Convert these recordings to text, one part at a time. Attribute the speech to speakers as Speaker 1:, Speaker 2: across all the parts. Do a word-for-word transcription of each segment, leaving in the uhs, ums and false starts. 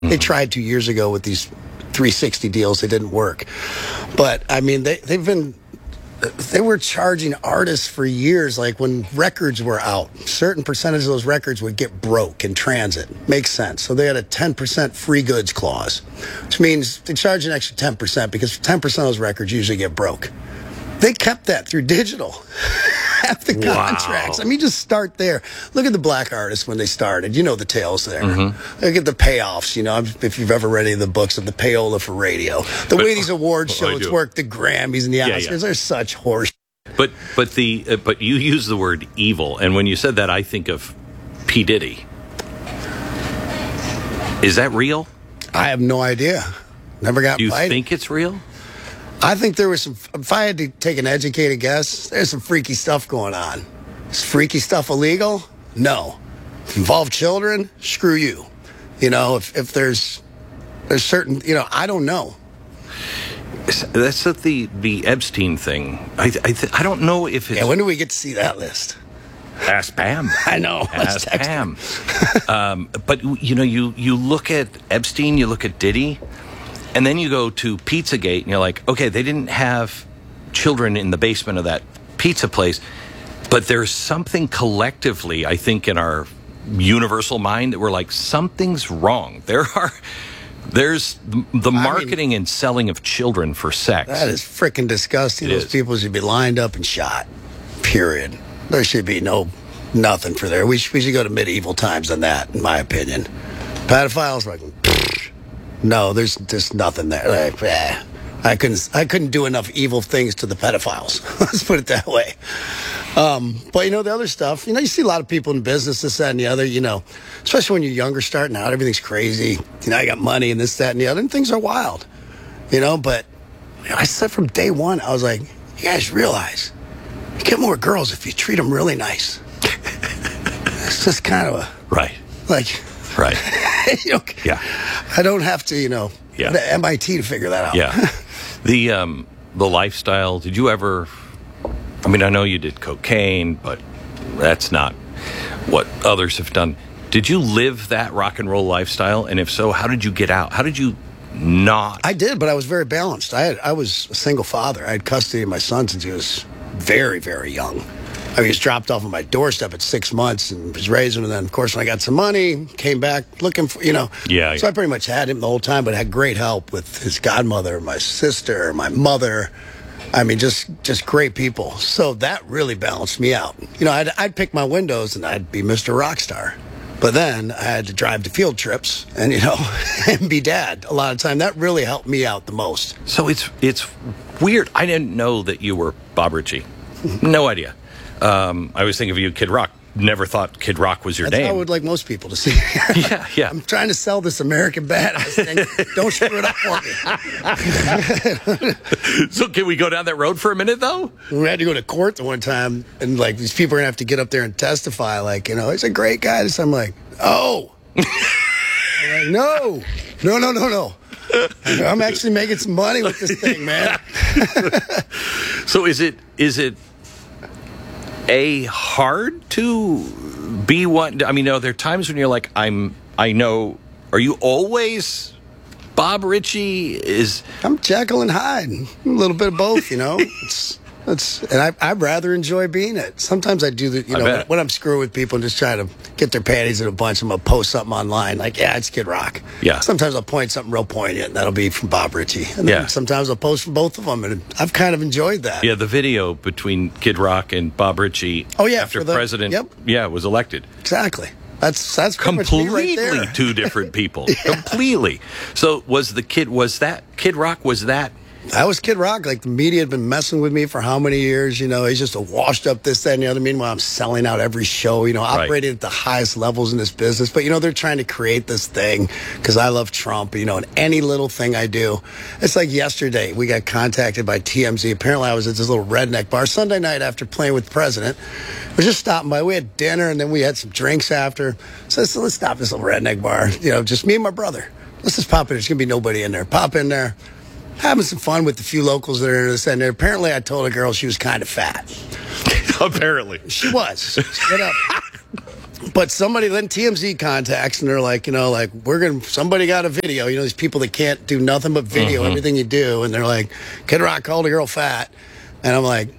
Speaker 1: Mm-hmm. They tried two years ago with these three sixty deals. They didn't work. But, I mean, they, they've been... They were charging artists for years, like when records were out, certain percentage of those records would get broke in transit. Makes sense. So they had a ten percent free goods clause, which means they charge an extra ten percent because ten percent of those records usually get broke. They kept that through digital. Half the contracts. Wow. I mean, just start there. Look at the black artists when they started. You know the tales there. Mm-hmm. Look at the payoffs. You know, if you've ever read any of the books of the payola for radio, the but, way these award shows oh, work, the Grammys and the Oscars, yeah, yeah. They're such horse.
Speaker 2: But but the uh, but you use the word evil, and when you said that, I think of P. Diddy. Is that real?
Speaker 1: I have no idea. Never got.
Speaker 2: Do you
Speaker 1: invited.
Speaker 2: think it's real?
Speaker 1: I think there was some, if I had to take an educated guess, there's some freaky stuff going on. Is freaky stuff illegal? No. Involve children? Screw you. You know, if, if there's, there's certain, you know, I don't know.
Speaker 2: That's the, the Epstein thing. I, I, th- I don't know if it's...
Speaker 1: Yeah, when do we get to see that list?
Speaker 2: Ask Pam.
Speaker 1: I know.
Speaker 2: Ask Pam. um, but, you know, you, you look at Epstein, you look at Diddy... And then you go to Pizzagate, and you're like, okay, they didn't have children in the basement of that pizza place, but there's something collectively, I think, in our universal mind that we're like, something's wrong. There are, there's the marketing I mean, and selling of children for sex.
Speaker 1: That is freaking disgusting.
Speaker 2: It
Speaker 1: Those
Speaker 2: is.
Speaker 1: people should be lined up and shot, period. There should be no, nothing for there. We should, we should go to medieval times on that, in my opinion. Pedophiles, like... No, there's just nothing there. Like, eh. I couldn't. I couldn't do enough evil things to the pedophiles. Let's put it that way. Um, but you know the other stuff. You know, you see a lot of people in business, this, that, and the other. You know, especially when you're younger, starting out, everything's crazy. You know, I got money and this, that, and the other, and things are wild. You know, but you know, I said from day one, I was like, you guys realize you get more girls if you treat them really nice. It's just kind of a
Speaker 2: right,
Speaker 1: like.
Speaker 2: Right.
Speaker 1: you know,
Speaker 2: yeah.
Speaker 1: I don't have to, you know,
Speaker 2: yeah.
Speaker 1: go to M I T to figure that out.
Speaker 2: Yeah. The um, the lifestyle, did you ever, I mean, I know you did cocaine, but that's not what others have done. Did you live that rock and roll lifestyle? And if so, how did you get out? How did you not?
Speaker 1: I did, but I was very balanced. I had, I was a single father. I had custody of my son since he was very, very young. I mean, he was dropped off on my doorstep at six months and was raising him. And then, of course, when I got some money, came back looking for, you know.
Speaker 2: Yeah.
Speaker 1: So
Speaker 2: yeah.
Speaker 1: I pretty much had him the whole time, but had great help with his godmother, my sister, my mother. I mean, just just great people. So that really balanced me out. You know, I'd, I'd pick my windows and I'd be Mister Rockstar. But then I had to drive to field trips and, you know, and be dad a lot of time. That really helped me out the most.
Speaker 2: So it's it's weird. I didn't know that you were Bob Ritchie. No idea. Um, I was thinking of you, Kid Rock. Never thought Kid Rock was your
Speaker 1: That's
Speaker 2: name.
Speaker 1: how I would like most people to see.
Speaker 2: yeah, yeah.
Speaker 1: I'm trying to sell this American badass thing. Don't screw it up for
Speaker 2: me. So can we go down that road for a minute, though?
Speaker 1: We had to go to court the one time, and like these people are gonna have to get up there and testify. Like, you know, he's a great guy. So I'm like, oh, I'm like, no, no, no, no, no. I'm actually making some money with this thing, man.
Speaker 2: So is it is it? A hard to be one. I mean, no, there are times when you're like, I'm. I know. Are you always Bob Ritchie? Is
Speaker 1: I'm Jekyll and Hyde, a little bit of both. You know, it's it's, and I I rather enjoy being it. Sometimes I do the, you know, when, when I'm screwing with people and just trying to get their panties in a bunch. I'm gonna post something online like, yeah, it's Kid Rock.
Speaker 2: Yeah.
Speaker 1: Sometimes I'll point something real poignant, and that'll be from Bob Ritchie. And then
Speaker 2: yeah.
Speaker 1: Sometimes I'll post from both of them, and I've kind of enjoyed that.
Speaker 2: Yeah, the video between Kid Rock and Bob Ritchie.
Speaker 1: Oh yeah,
Speaker 2: after
Speaker 1: the,
Speaker 2: president.
Speaker 1: Yep.
Speaker 2: Yeah, was elected.
Speaker 1: Exactly. That's that's
Speaker 2: completely
Speaker 1: right there.
Speaker 2: Two different people.
Speaker 1: Yeah.
Speaker 2: Completely. So was the kid? Was that Kid Rock? Was that?
Speaker 1: I was Kid Rock. Like, the media had been messing with me for how many years? You know, he's just a washed up this, that, and the other. Meanwhile, I'm selling out every show, you know, operating right. at the highest levels in this business. But, you know, they're trying to create this thing because I love Trump, you know, and any little thing I do. It's like yesterday, we got contacted by T M Z. Apparently, I was at this little redneck bar Sunday night after playing with the president. I was just stopping by. We had dinner, and then we had some drinks after. So, so let's stop this little redneck bar. You know, just me and my brother. Let's just pop in. There's going to be nobody in there. Pop in there. Having some fun with the few locals that are in this and there. Apparently, I told a girl she was kind of fat.
Speaker 2: Apparently.
Speaker 1: She was. Straight up. But somebody, then T M Z contacts, and they're like, you know, like, we're going to, somebody got a video. You know, these people that can't do nothing but video, mm-hmm. everything you do. And they're like, Kid Rock called a girl fat. And I'm like,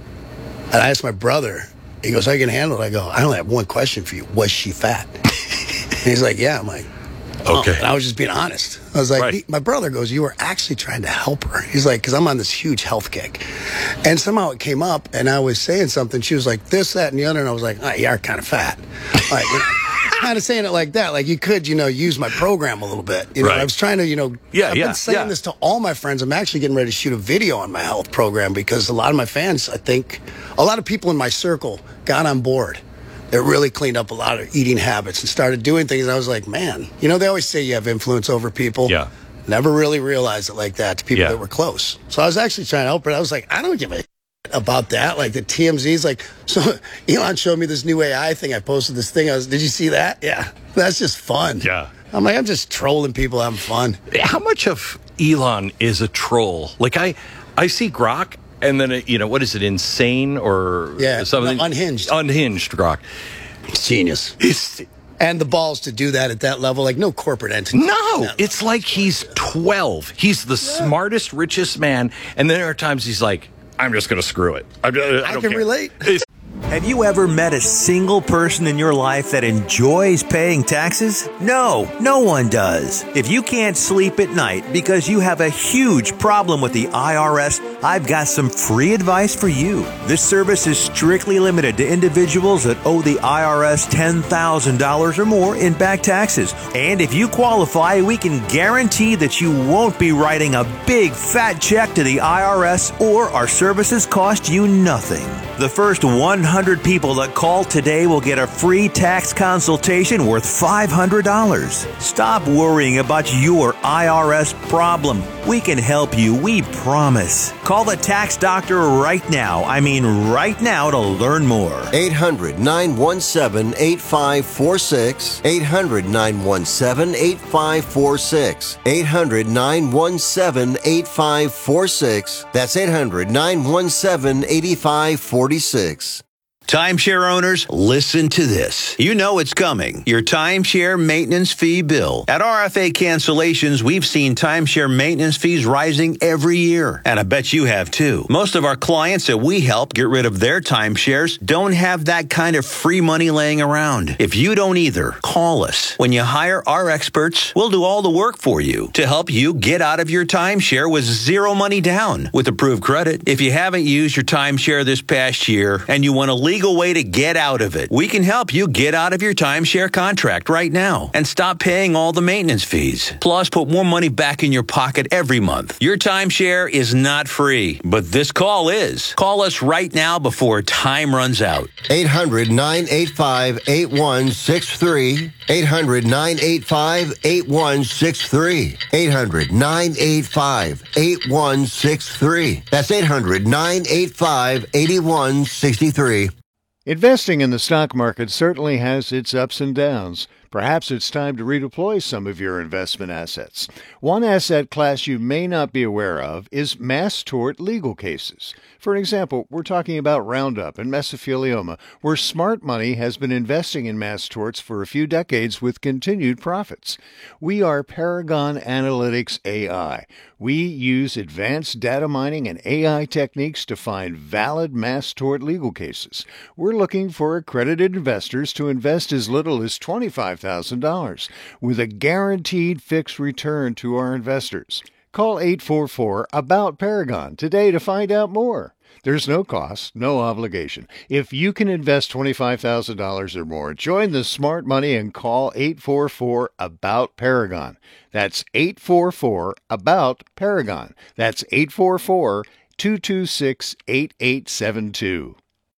Speaker 1: and I asked my brother, he goes, how you going to handle it? I go, I only have one question for you. Was she fat? And he's like, yeah. I'm like, oh.
Speaker 2: Okay.
Speaker 1: And I was just being honest. I was like,
Speaker 2: right.
Speaker 1: he, my brother goes, you were actually trying to help her. He's like, because I'm on this huge health kick. And somehow it came up, and I was saying something. She was like, this, that, and the other. And I was like, oh, you are kind of fat. Like, you know, kind of saying it like that. Like, you could, you know, use my program a little bit. You know,
Speaker 2: right.
Speaker 1: I was trying to, you know,
Speaker 2: yeah,
Speaker 1: I've
Speaker 2: yeah,
Speaker 1: been saying
Speaker 2: yeah.
Speaker 1: this to all my friends. I'm actually getting ready to shoot a video on my health program because a lot of my fans, I think, a lot of people in my circle got on board. It really cleaned up a lot of eating habits and started doing things. And I was like, man, you know, they always say you have influence over people.
Speaker 2: Yeah.
Speaker 1: Never really realized it like that to people
Speaker 2: yeah.
Speaker 1: that were close. So I was actually trying to help her. I was like, I don't give a about that. Like the T M Z's like, so Elon showed me this new A I thing. I posted this thing. I was, did you see that? Yeah. That's just fun.
Speaker 2: Yeah.
Speaker 1: I'm like, I'm just trolling people, having fun.
Speaker 2: How much of Elon is a troll? Like I, I see Grok. And then, it, you know, what is it, insane or
Speaker 1: yeah,
Speaker 2: something?
Speaker 1: No, unhinged.
Speaker 2: Unhinged, Grok.
Speaker 1: Genius.
Speaker 2: It's,
Speaker 1: and the balls to do that at that level, like no corporate entity.
Speaker 2: No, it's like he's twelve. He's the yeah. smartest, richest man. And then there are times he's like, I'm just going to screw it. I, I, I,
Speaker 1: I
Speaker 2: don't
Speaker 1: can
Speaker 2: care.
Speaker 1: relate.
Speaker 3: Have you ever met a single person in your life that enjoys paying taxes? No, no one does. If you can't sleep at night because you have a huge problem with the I R S, I've got some free advice for you. This service is strictly limited to individuals that owe the I R S ten thousand dollars or more in back taxes. And if you qualify, we can guarantee that you won't be writing a big fat check to the I R S, or our services cost you nothing. The first one hundred people that call today will get a free tax consultation worth five hundred dollars. Stop worrying about your I R S problem. We can help you, we promise. Call the tax doctor right now. I mean right now to learn more.
Speaker 4: eight hundred, nine one seven, eight five four six. eight hundred, nine one seven, eight five four six. eight hundred, nine one seven, eight five four six. That's eight hundred, nine one seven, eight five four six.
Speaker 3: Timeshare owners, listen to this. You know it's coming. Your timeshare maintenance fee bill. At R F A Cancellations, we've seen timeshare maintenance fees rising every year. And I bet you have too. Most of our clients that we help get rid of their timeshares don't have that kind of free money laying around. If you don't either, call us. When you hire our experts, we'll do all the work for you to help you get out of your timeshare with zero money down with approved credit. If you haven't used your timeshare this past year and you want to leave legal way to get out of it. We can help you get out of your timeshare contract right now and stop paying all the maintenance fees. Plus, put more money back in your pocket every month. Your timeshare is not free, but this call is. Call us right now before time runs out.
Speaker 4: eight hundred, nine eight five, eight one six three. eight hundred, nine eight five, eight one six three. eight hundred, nine eight five, eight one six three. That's eight hundred, nine eight five, eight one six three.
Speaker 5: Investing in the stock market certainly has its ups and downs. Perhaps it's time to redeploy some of your investment assets. One asset class you may not be aware of is mass tort legal cases. For example, we're talking about Roundup and mesothelioma, where smart money has been investing in mass torts for a few decades with continued profits. We are Paragon Analytics A I. We use advanced data mining and A I techniques to find valid mass tort legal cases. We're looking for accredited investors to invest as little as twenty-five thousand dollars with a guaranteed fixed return to our investors. Call eight four four, ABOUT Paragon today to find out more. There's no cost, no obligation. If you can invest twenty-five thousand dollars or more, join the smart money and call eight four four, ABOUT Paragon. That's eight four four, ABOUT Paragon. That's eight four four, two two six, eight eight seven two.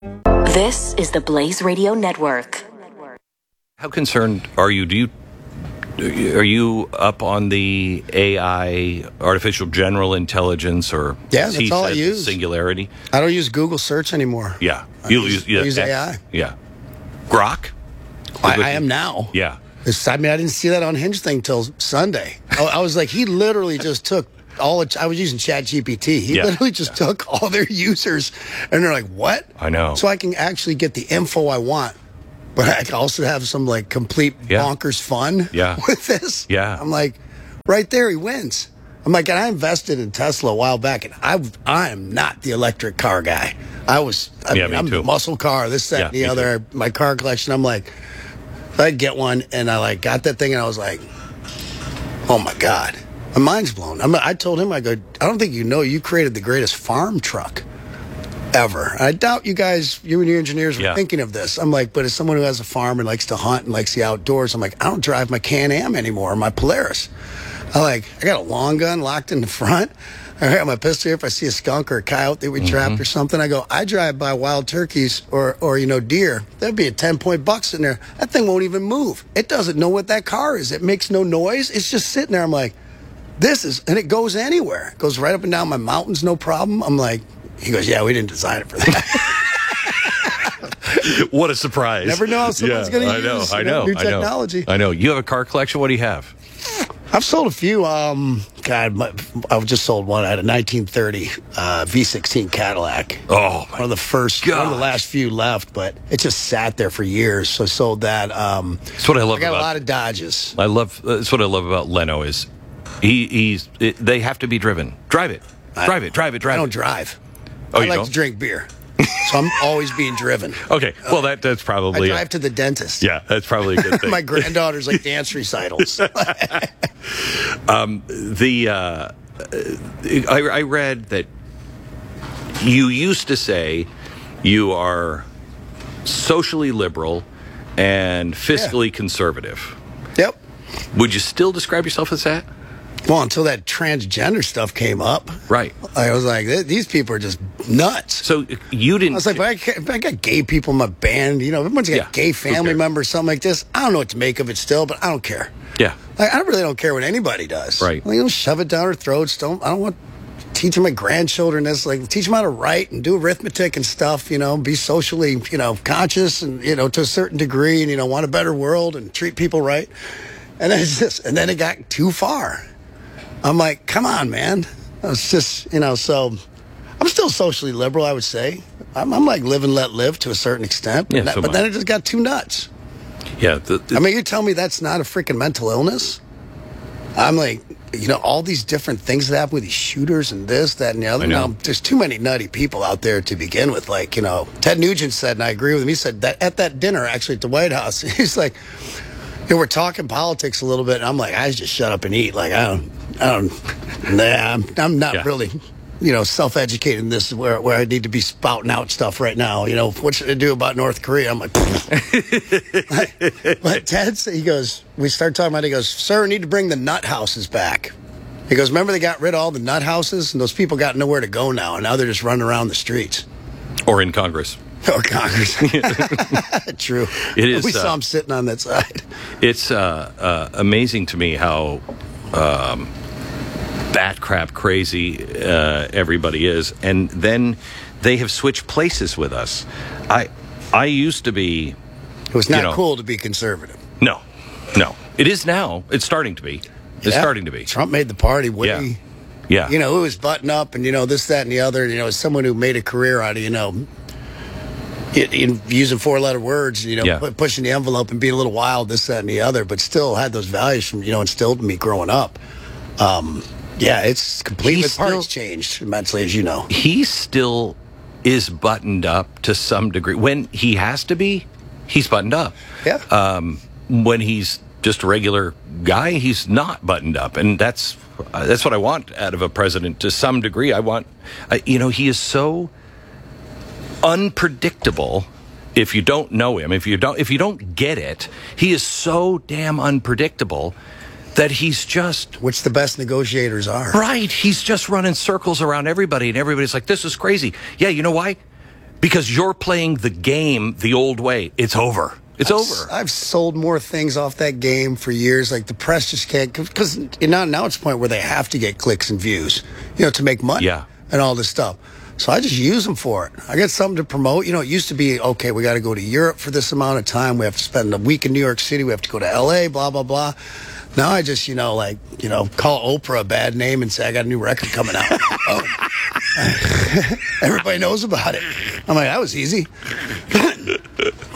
Speaker 6: This is the Blaze Radio Network.
Speaker 2: How concerned are you? Do you are you up on the A I, artificial general intelligence, or
Speaker 1: yeah, that's all I use.
Speaker 2: Singularity?
Speaker 1: I don't use Google search anymore.
Speaker 2: Yeah,
Speaker 1: you use, yeah, use A I.
Speaker 2: Yeah, Grok.
Speaker 1: I, I am now.
Speaker 2: Yeah,
Speaker 1: it's, I mean, I didn't see that Unhinged thing till Sunday. I, I was like, he literally just took all. Of, I was using Chat G P T. He
Speaker 2: yeah.
Speaker 1: literally just yeah. took all their users, and they're like, "What?"
Speaker 2: I know.
Speaker 1: So I can actually get the info I want but I can also have some like complete
Speaker 2: Yeah.
Speaker 1: bonkers fun
Speaker 2: Yeah.
Speaker 1: with this.
Speaker 2: Yeah.
Speaker 1: I'm like, right there, he wins. I'm like, and I invested in Tesla a while back, and I I am not the electric car guy. I was, I
Speaker 2: Yeah,
Speaker 1: mean,
Speaker 2: me
Speaker 1: I'm
Speaker 2: too.
Speaker 1: the muscle car, this, that,
Speaker 2: Yeah,
Speaker 1: and the
Speaker 2: me
Speaker 1: other. My car collection, I'm like, I'd get one, and I like got that thing, and I was like, oh my God, my mind's blown. I'm, I told him, I go, I don't think you know, you created the greatest farm truck ever. I doubt you guys, you and your engineers were
Speaker 2: Yeah.
Speaker 1: thinking of this. I'm like, but as someone who has a farm and likes to hunt and likes the outdoors, I'm like, I don't drive my Can-Am anymore, my Polaris. I like, I got a long gun locked in the front. I got my pistol here. If I see a skunk or a coyote that we trapped or something, I go, I drive by wild turkeys or, or you know, deer. There'd be a ten-point buck sitting there. That thing won't even move. It doesn't know what that car is. It makes no noise. It's just sitting there. I'm like, this is, and it goes anywhere. It goes right up and down my mountains, no problem. I'm like, he goes, yeah, we didn't design it for that.
Speaker 2: What a surprise.
Speaker 1: Never know how someone's gonna
Speaker 2: I know,
Speaker 1: use,
Speaker 2: I
Speaker 1: you know,
Speaker 2: know,
Speaker 1: new
Speaker 2: I know.
Speaker 1: technology.
Speaker 2: I know. You have a car collection? What do you have?
Speaker 1: I've sold a few. Um, God, my, I've just sold one. I had a nineteen thirty uh, V sixteen Cadillac.
Speaker 2: Oh, my
Speaker 1: one of the first, one of the
Speaker 2: gosh.
Speaker 1: last few left, but it just sat there for years. So I sold that. Um,
Speaker 2: That's what I love
Speaker 1: I got
Speaker 2: about
Speaker 1: a lot of Dodges.
Speaker 2: I love. That's what I love about Leno is he he's it, they have to be driven. Drive it, drive it, drive it, drive
Speaker 1: I
Speaker 2: it.
Speaker 1: don't drive.
Speaker 2: Oh,
Speaker 1: I
Speaker 2: you
Speaker 1: like
Speaker 2: don't?
Speaker 1: to drink beer, so I'm always being driven.
Speaker 2: Okay, well that that's
Speaker 1: I
Speaker 2: probably
Speaker 1: drive to the dentist.
Speaker 2: yeah, that's probably a good thing.
Speaker 1: My granddaughter's like dance recitals.
Speaker 2: the uh, I, I read that you used to say you are socially liberal and fiscally conservative.
Speaker 1: Yep.
Speaker 2: Would you still describe yourself as that?
Speaker 1: Well, until that transgender stuff came up,
Speaker 2: Right.
Speaker 1: I was like, "Th- these people are just nuts.
Speaker 2: So you didn't.
Speaker 1: I was like, if I, ca- if I got gay people in my band, you know, everyone's got
Speaker 2: Yeah,
Speaker 1: gay
Speaker 2: who
Speaker 1: family
Speaker 2: cares?
Speaker 1: members, something like this. I don't know what to make of it still, but I don't care.
Speaker 2: yeah.
Speaker 1: Like, I really don't care what anybody does.
Speaker 2: Right.
Speaker 1: Like, don't shove it down our throats. Don't. I don't want teaching my grandchildren this. Like, teach them how to write and do arithmetic and stuff. You know, be socially, you know, conscious and you know to a certain degree, and you know, want a better world and treat people right. And then it's just, and then it got too far. I'm like, come on, man. It's just, you know, so I'm still socially liberal, I would say. I'm, I'm like live and let live to a certain extent. But,
Speaker 2: Yeah,
Speaker 1: that-
Speaker 2: so
Speaker 1: but
Speaker 2: am
Speaker 1: then
Speaker 2: I.
Speaker 1: it just got too nuts.
Speaker 2: Yeah. The, the-
Speaker 1: I mean, you tell me that's not a freaking mental illness? I'm like, you know, all these different things that happen with these shooters and this, that, and the other.
Speaker 2: I know.
Speaker 1: Now, there's too many nutty people out there to begin with. Like, you know, Ted Nugent said, and I agree with him, he said that at that dinner, actually, at the White House, he's like, you know, we're talking politics a little bit, and I'm like, I just shut up and eat. Like, I don't, I don't, nah, I'm, I'm not
Speaker 2: Yeah.
Speaker 1: really, you know, self-educated in this where, where I need to be spouting out stuff right now. You know, what should I do about North Korea? I'm like, but Ted said, he goes, we start talking about it, he goes, sir, we need to bring the nut houses back. He goes, remember they got rid of all the nut houses, and those people got nowhere to go now, and now they're just running around the streets.
Speaker 2: or in Congress.
Speaker 1: Or Congress. True.
Speaker 2: It is,
Speaker 1: We
Speaker 2: uh,
Speaker 1: saw him sitting on that side.
Speaker 2: It's uh, uh, amazing to me how um, bat crap crazy uh, everybody is, and then they have switched places with us. I I used to be
Speaker 1: It was not
Speaker 2: you know,
Speaker 1: cool to be conservative.
Speaker 2: no, no. It is now. It's starting to be. It's
Speaker 1: Yeah.
Speaker 2: starting to be.
Speaker 1: Trump made the party way,
Speaker 2: Yeah. Yeah.
Speaker 1: you know, it was button up and, you know, this, that, and the other. You know, as someone who made a career out of, you know, it, in using four-letter words, you know,
Speaker 2: Yeah.
Speaker 1: pu- pushing the envelope and being a little wild, this, that, and the other, but still had those values from, you know, instilled in me growing up. Um, yeah, it's completely,
Speaker 2: He's
Speaker 1: the party's
Speaker 2: still-
Speaker 1: changed immensely, as you know.
Speaker 2: he still is buttoned up to some degree. When he has to be, he's buttoned up.
Speaker 1: Yeah.
Speaker 2: Um, when he's just a regular guy, he's not buttoned up, and that's uh, that's what I want out of a president to some degree. I want, uh, you know, he is so unpredictable. If you don't know him, if you don't, if you don't get it, he is so damn unpredictable that he's just
Speaker 1: Which the best negotiators are.
Speaker 2: right. He's just running circles around everybody, and everybody's like, "This is crazy." Yeah, you know why? Because you're playing the game the old way. It's over. It's over.
Speaker 1: I've sold more things off that game for years. Like the press just can't, because now now it's a point where they have to get clicks and views, you know, to make money.
Speaker 2: Yeah.
Speaker 1: And all this stuff. So I just use them for it. I got something to promote. You know, it used to be, okay, we got to go to Europe for this amount of time. We have to spend a week in New York City. We have to go to L A, blah, blah, blah. Now I just, you know, like, you know, call Oprah a bad name and say, I got a new record coming out. Oh. Everybody knows about it. I'm like, that was easy.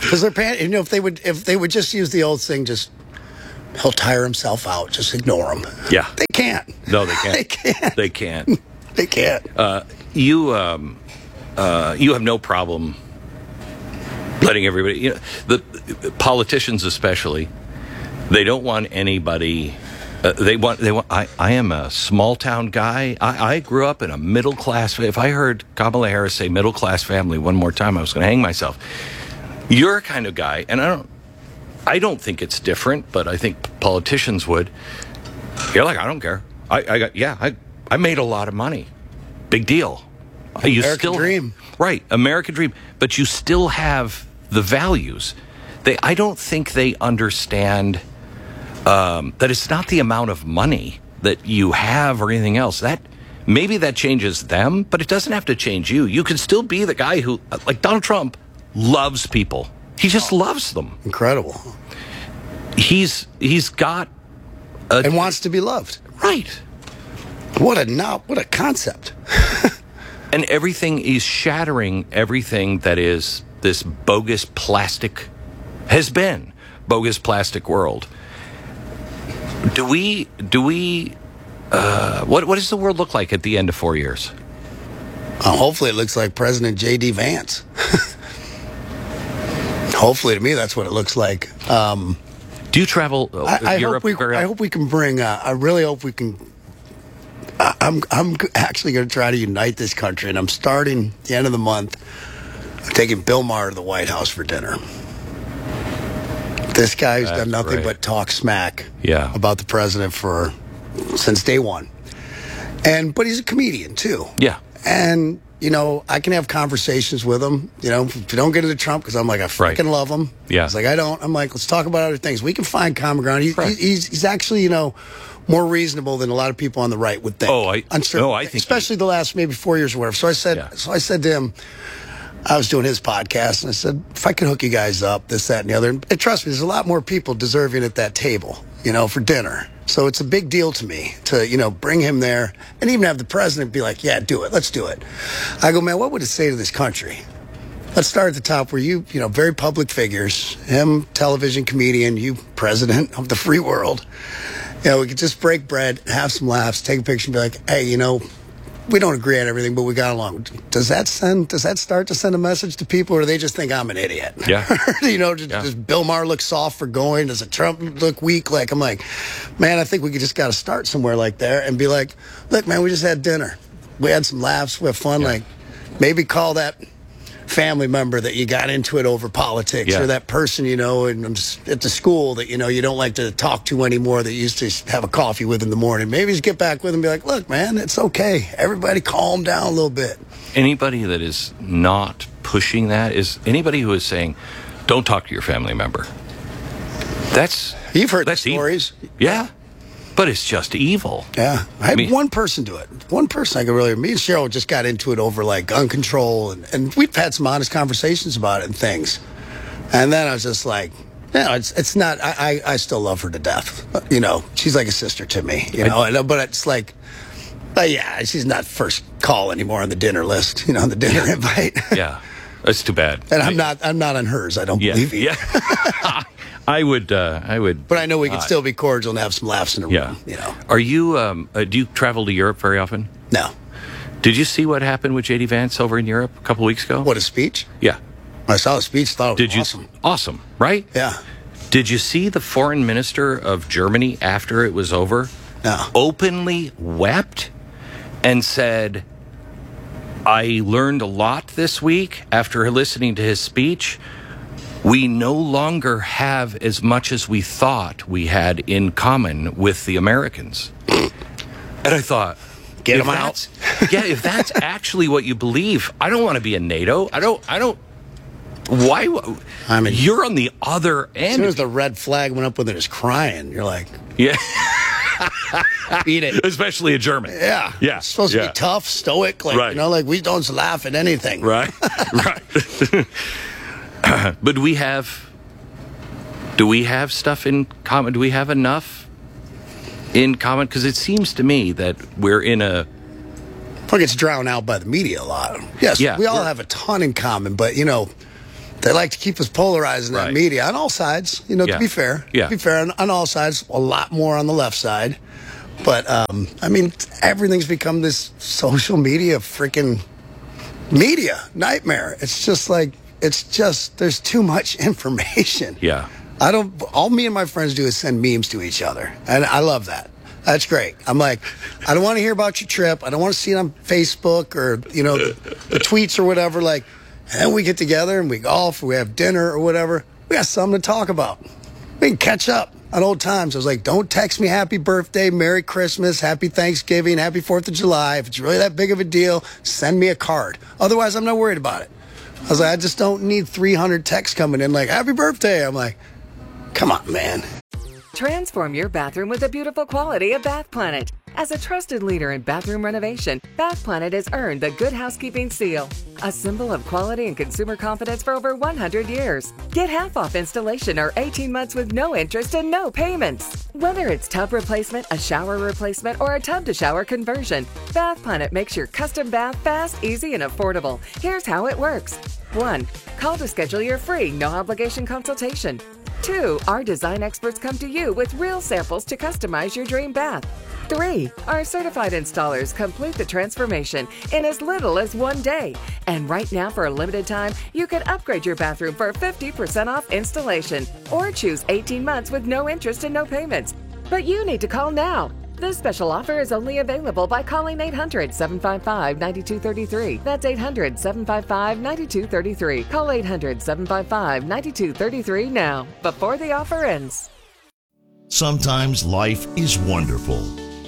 Speaker 1: Because they're pan- you know if they would if they would just use the old thing, just he'll tire himself out, just ignore him.
Speaker 2: Yeah,
Speaker 1: they can't.
Speaker 2: No, they can't.
Speaker 1: they can't.
Speaker 2: They can't.
Speaker 1: They can't.
Speaker 2: Uh, you um, uh, you have no problem letting everybody. You know, the politicians especially. They don't want anybody. Uh, they want. They want. I, I am a small town guy. I, I grew up in a middle class. If I heard Kamala Harris say middle class family one more time, I was going to hang myself. You're a kind of guy, and I don't. I don't think it's different, but I think politicians would. You're like, I don't care. I, I got. Yeah, I. I made a lot of money. Big deal. You
Speaker 1: American
Speaker 2: still,
Speaker 1: dream.
Speaker 2: Right, American dream. But you still have the values. They. I don't think they understand. Um, that it's not the amount of money that you have or anything else. That maybe that changes them, but it doesn't have to change you. You can still be the guy who, like Donald Trump, loves people. He just loves them.
Speaker 1: Incredible.
Speaker 2: He's he's got a,
Speaker 1: and wants to be loved.
Speaker 2: Right.
Speaker 1: What a not what a concept.
Speaker 2: And everything is shattering everything that is this bogus plastic has been bogus plastic world. Do we, do we, uh, what, what does the world look like at the end of four years?
Speaker 1: Uh, hopefully it looks like President J D Vance. Hopefully, to me, that's what it looks like. Um,
Speaker 2: do you travel uh,
Speaker 1: I, I
Speaker 2: Europe?
Speaker 1: Hope we,
Speaker 2: very
Speaker 1: I
Speaker 2: often?
Speaker 1: hope we can bring, uh, I really hope we can, I, I'm, I'm actually going to try to unite this country, and I'm starting at the end of the month, I'm taking Bill Maher to the White House for dinner. This guy who's
Speaker 2: That's
Speaker 1: done nothing
Speaker 2: great.
Speaker 1: but talk smack
Speaker 2: Yeah.
Speaker 1: about the president for since day one. And but he's a comedian too.
Speaker 2: Yeah.
Speaker 1: And you know, I can have conversations with him. You know, if you don't get into Trump, because I'm like, I freaking
Speaker 2: Right.
Speaker 1: love him.
Speaker 2: Yeah.
Speaker 1: He's like, I don't. I'm like, let's talk about other things. We can find common ground. He,
Speaker 2: Right.
Speaker 1: he, he's he's actually, you know, more reasonable than a lot of people on the right would think.
Speaker 2: Oh, I-
Speaker 1: On certain-
Speaker 2: no, I think he-
Speaker 1: especially the last maybe four years or whatever. So I said,
Speaker 2: Yeah.
Speaker 1: so I said to him, I was doing his podcast, and I said, if I could hook you guys up, this, that, and the other. And trust me, there's a lot more people deserving at that table, you know, for dinner. So it's a big deal to me to, you know, bring him there and even have the president be like, yeah, do it. Let's do it. I go, man, what would it say to this country? Let's start at the top where you, you know, very public figures, him, television comedian, you, president of the free world. You know, we could just break bread, have some laughs, take a picture and be like, hey, you know, we don't agree on everything, but we got along. Does that send? Does that start to send a message to people, or do they just think I'm an idiot?
Speaker 2: Yeah.
Speaker 1: you know, does,
Speaker 2: Yeah.
Speaker 1: does Bill Maher look soft for going? Does it Trump look weak? Like I'm like, man, I think we could just got to start somewhere like there and be like, look, man, we just had dinner, we had some laughs, we had fun.
Speaker 2: Yeah.
Speaker 1: Like maybe call that family member that you got into it over politics,
Speaker 2: Yeah.
Speaker 1: or that person, you know, and at the school that, you know, you don't like to talk to anymore that you used to have a coffee with in the morning. Maybe just get back with them and be like, look, man, it's okay. Everybody calm down a little bit.
Speaker 2: Anybody that is not pushing that is anybody who is saying, don't talk to your family member. That's
Speaker 1: You've heard the
Speaker 2: that's evil.
Speaker 1: stories.
Speaker 2: Yeah. But it's just evil.
Speaker 1: Yeah. I had
Speaker 2: mean-
Speaker 1: one person do it. One person I could really, me and Cheryl just got into it over like gun control, and, and we've had some honest conversations about it and things. And then I was just like, no, it's it's not, I, I, I still love her to death. You know, she's like a sister to me, you know, and, but it's like, but yeah, she's not first call anymore on the dinner list, you know, on the dinner invite.
Speaker 2: Yeah. That's too bad.
Speaker 1: And I'm not, I'm not on hers. I don't
Speaker 2: Yeah.
Speaker 1: believe you.
Speaker 2: Yeah. I would, uh, I would.
Speaker 1: But I know we can
Speaker 2: uh,
Speaker 1: still be cordial and have some laughs in the room,
Speaker 2: Yeah.
Speaker 1: you know.
Speaker 2: Are you, um, uh, do you travel to Europe very often?
Speaker 1: No.
Speaker 2: Did you see what happened with J D Vance over in Europe a couple weeks ago?
Speaker 1: What, a speech?
Speaker 2: Yeah.
Speaker 1: I saw the speech, thought it was
Speaker 2: Did you?
Speaker 1: awesome.
Speaker 2: Awesome, right?
Speaker 1: Yeah.
Speaker 2: Did you see the foreign minister of Germany after it was over?
Speaker 1: No.
Speaker 2: Openly wept and said, I learned a lot this week after listening to his speech. We no longer have as much as we thought we had in common with the Americans. And I thought,
Speaker 1: Get
Speaker 2: if
Speaker 1: them out.
Speaker 2: that's- yeah, if that's actually what you believe, I don't want to be in NATO. I don't, I don't, why?
Speaker 1: I mean-
Speaker 2: you're on the other
Speaker 1: As
Speaker 2: end.
Speaker 1: soon as the red flag went up with it is crying, you're like,
Speaker 2: Yeah.
Speaker 1: beat it.
Speaker 2: Especially a German.
Speaker 1: Yeah.
Speaker 2: Yeah.
Speaker 1: It's supposed to
Speaker 2: Yeah.
Speaker 1: be tough, stoic, like,
Speaker 2: Right.
Speaker 1: you know, like we don't laugh at anything.
Speaker 2: Right. Right. But do we have, do we have stuff in common? Do we have enough in common? Because it seems to me that we're in a,
Speaker 1: It gets drowned out by the media a lot. Yes,
Speaker 2: Yeah,
Speaker 1: we all
Speaker 2: we're-
Speaker 1: have a ton in common, but, you know, they like to keep us polarized in that
Speaker 2: Right.
Speaker 1: media on all sides. You know,
Speaker 2: Yeah.
Speaker 1: to be fair,
Speaker 2: Yeah.
Speaker 1: to be fair on, on all sides, a lot more on the left side. But um, I mean, everything's become this social media freaking media nightmare. It's just like it's just there's too much information.
Speaker 2: Yeah.
Speaker 1: I don't. All me and my friends do is send memes to each other, and I love that. That's great. I'm like, I don't want to hear about your trip. I don't want to see it on Facebook or you know the, the tweets or whatever. Like, and then we get together and we golf or we have dinner or whatever. We got something to talk about. We can catch up on old times. I was like, don't text me happy birthday, Merry Christmas, Happy Thanksgiving, Happy Fourth of July. If it's really that big of a deal, send me a card. Otherwise, I'm not worried about it. I was like, I just don't need three hundred texts coming in like, happy birthday. I'm like, come on, man.
Speaker 7: Transform your bathroom with the beautiful quality of Bath Planet. As a trusted leader in bathroom renovation, Bath Planet has earned the Good Housekeeping seal, a symbol of quality and consumer confidence for over one hundred years. Get half off installation or eighteen months with no interest and no payments. Whether it's tub replacement, a shower replacement, or a tub-to-shower conversion, Bath Planet makes your custom bath fast, easy, and affordable. Here's how it works. one. Call to schedule your free, no-obligation consultation. two. Our design experts come to you with real samples to customize your dream bath. three. Our certified installers complete the transformation in as little as one day. And right now, for a limited time, you can upgrade your bathroom for fifty percent off installation or choose eighteen months with no interest and no payments. But you need to call now. This special offer is only available by calling eight hundred, seven five five, nine two three three. That's eight hundred, seven five five, nine two three three. Call eight hundred, seven five five, nine two three three now, before the offer ends.
Speaker 8: Sometimes life is wonderful,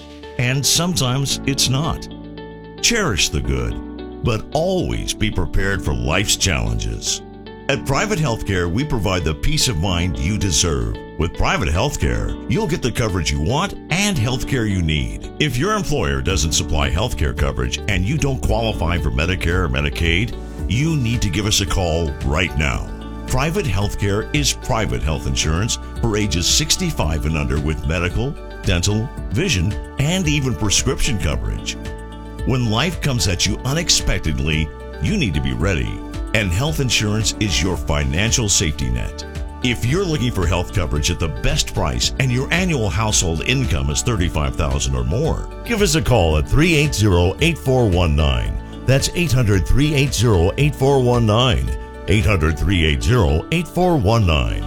Speaker 8: and sometimes it's not. Cherish the good, but always be prepared for life's challenges. At Private Healthcare, we provide the peace of mind you deserve. With Private Healthcare, you'll get the coverage you want and healthcare you need. If your employer doesn't supply healthcare coverage and you don't qualify for Medicare or Medicaid, you need to give us a call right now. Private Healthcare is private health insurance for ages sixty-five and under with medical, dental, vision, and even prescription coverage. When life comes at you unexpectedly, you need to be ready. And health insurance is your financial safety net. If you're looking for health coverage at the best price and your annual household income is thirty-five thousand dollars or more, give us a call at three eight zero, eight four one nine. That's eight hundred, three eight zero, eight four one nine. eight hundred, three eight zero, eight four one nine.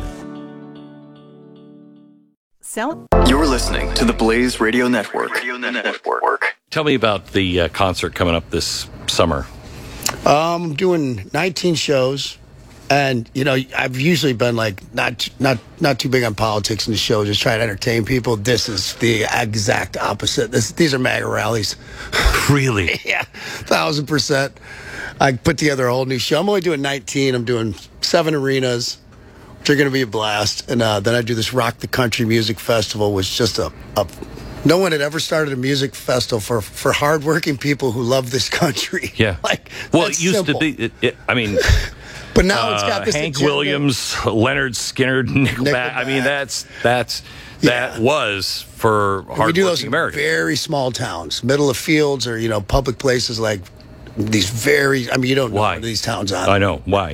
Speaker 9: So you're listening to the Blaze Radio Network. Radio Network.
Speaker 2: Tell me about the uh, concert coming up this summer.
Speaker 1: Um, I'm doing nineteen shows, and you know I've usually been like not not not too big on politics in the show, just trying to entertain people. This is the exact opposite. This these are MAGA rallies.
Speaker 2: Really?
Speaker 1: Yeah, thousand percent. I put together a whole new show. I'm only doing nineteen. I'm doing seven arenas, which are going to be a blast, and uh, then I do this Rock the Country Music Festival, which is just a, a no one had ever started a music festival for, for hardworking people who love this country.
Speaker 2: Yeah.
Speaker 1: like
Speaker 2: well, it
Speaker 1: that's
Speaker 2: used
Speaker 1: simple.
Speaker 2: to be. It, it, I mean,
Speaker 1: but now it's got
Speaker 2: uh,
Speaker 1: this
Speaker 2: Hank
Speaker 1: agenda.
Speaker 2: Williams, Leonard Skinner, Nickelback.
Speaker 1: Nickelback.
Speaker 2: I mean, that's that's that
Speaker 1: Yeah.
Speaker 2: was for
Speaker 1: We do those
Speaker 2: hardworking
Speaker 1: in
Speaker 2: Americans.
Speaker 1: very small towns, middle of fields, or you know, public places like these. Very, I mean, you don't know
Speaker 2: Why?
Speaker 1: where these towns are.
Speaker 2: I know why.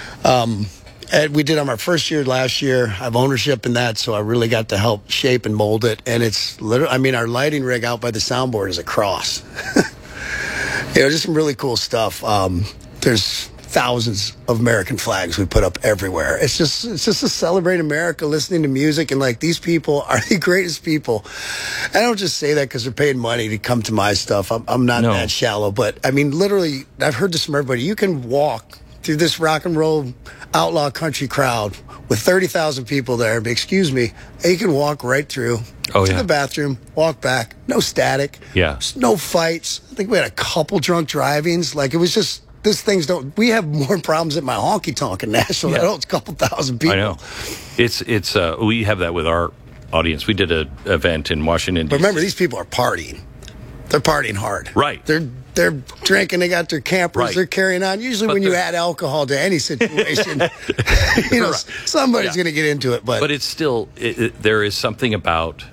Speaker 1: Um, and we did them our first year last year. I have ownership in that, so I really got to help shape and mold it. And it's literally, I mean, our lighting rig out by the soundboard is a cross. You know, just some really cool stuff. Um, there's thousands of American flags we put up everywhere. It's just, it's just to celebrate America, listening to music, and like these people are the greatest people. I don't just say that because they're paying money to come to my stuff. I'm, I'm not
Speaker 2: No.
Speaker 1: that shallow, but I mean, literally, I've heard this from everybody. You can walk through this rock and roll outlaw country crowd with thirty thousand people there. But excuse me, you can walk right through
Speaker 2: Oh,
Speaker 1: to
Speaker 2: yeah.
Speaker 1: the bathroom, walk back, no static,
Speaker 2: Yeah.
Speaker 1: no fights. I think we had a couple drunk drivings. Like it was just, this things don't, we have more problems at my honky tonk in Nashville.
Speaker 2: Yeah.
Speaker 1: I know it's a couple thousand people.
Speaker 2: I know. It's it's. Uh, we have that with our audience. We did an event in Washington, D C.
Speaker 1: But remember, these people are partying. They're partying hard.
Speaker 2: Right.
Speaker 1: They're they're drinking. They got their campers.
Speaker 2: Right.
Speaker 1: They're carrying on. Usually,
Speaker 2: But
Speaker 1: when you
Speaker 2: they're-
Speaker 1: add alcohol to any situation, you know,
Speaker 2: Right.
Speaker 1: somebody's
Speaker 2: Yeah.
Speaker 1: going to get into it. But,
Speaker 2: But it's still, it, it, there is something about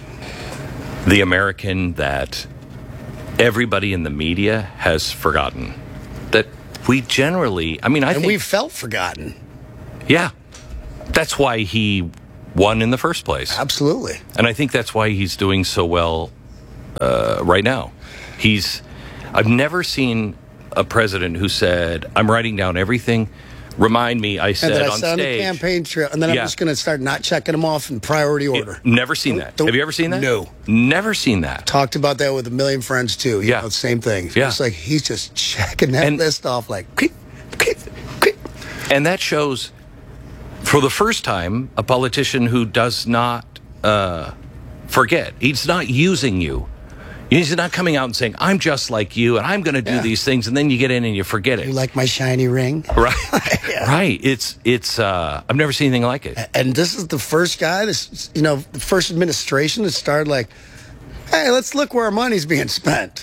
Speaker 2: the American that everybody in the media has forgotten. That we generally, I mean, I
Speaker 1: and
Speaker 2: think...
Speaker 1: we felt forgotten.
Speaker 2: Yeah. That's why he won in the first place.
Speaker 1: Absolutely.
Speaker 2: And I think that's why he's doing so well uh, right now. He's, I've never seen a president who said, I'm writing down everything. Remind me, I said
Speaker 1: and then I
Speaker 2: on
Speaker 1: said
Speaker 2: stage.
Speaker 1: on the campaign trail, and then
Speaker 2: Yeah.
Speaker 1: I'm just going to start not checking them off in priority order.
Speaker 2: It, never seen that.
Speaker 1: Don't-
Speaker 2: Have you ever seen that?
Speaker 1: No.
Speaker 2: Never seen that.
Speaker 1: Talked about that with a million friends too. You
Speaker 2: Yeah.
Speaker 1: know, same thing.
Speaker 2: Yeah.
Speaker 1: It's like he's just checking that
Speaker 2: And-
Speaker 1: list off like, quick, quick, quick.
Speaker 2: And that shows, for the first time, a politician who does not uh, forget. He's not using you. He's not coming out and saying, I'm just like you, and I'm going to do
Speaker 1: Yeah.
Speaker 2: these things, and then you get in and you forget it.
Speaker 1: You like my shiny ring?
Speaker 2: Right.
Speaker 1: Yeah.
Speaker 2: Right. It's, it's, uh, I've never seen anything like it.
Speaker 1: And this is the first guy, this, you know, the first administration that started like, hey, let's look where our money's being spent.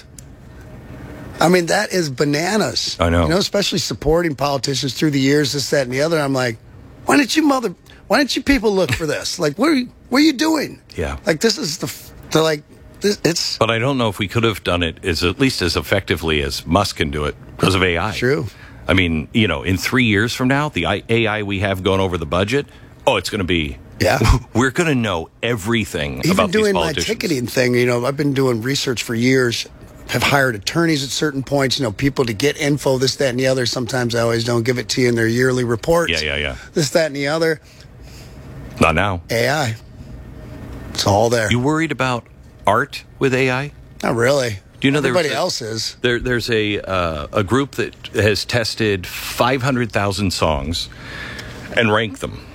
Speaker 1: I mean, that is bananas.
Speaker 2: I know.
Speaker 1: You know, especially supporting politicians through the years, this, that, and the other. I'm like, why didn't you mother, why didn't you people look for this? Like, what are you, what are you doing?
Speaker 2: Yeah.
Speaker 1: Like, this is the, the like, this, it's
Speaker 2: But I don't know if we could have done it as at least as effectively as Musk can do it because of A I.
Speaker 1: True.
Speaker 2: I mean, you know, in three years from now, the I- A I we have going over the budget, oh, it's going to be.
Speaker 1: Yeah.
Speaker 2: We're going to know everything
Speaker 1: even
Speaker 2: about these
Speaker 1: doing my
Speaker 2: politicians.
Speaker 1: ticketing thing. You know, I've been doing research for years. Have hired attorneys at certain points, you know, people to get info, this, that, and the other. Sometimes I always don't give it to you in their yearly reports.
Speaker 2: Yeah, yeah, yeah.
Speaker 1: This, that, and the other.
Speaker 2: Not now.
Speaker 1: A I. It's all there.
Speaker 2: You worried about art with A I?
Speaker 1: Not really.
Speaker 2: Do you know
Speaker 1: everybody
Speaker 2: there's a-
Speaker 1: else is?
Speaker 2: There, there's a uh, a group that has tested five hundred thousand songs and ranked them.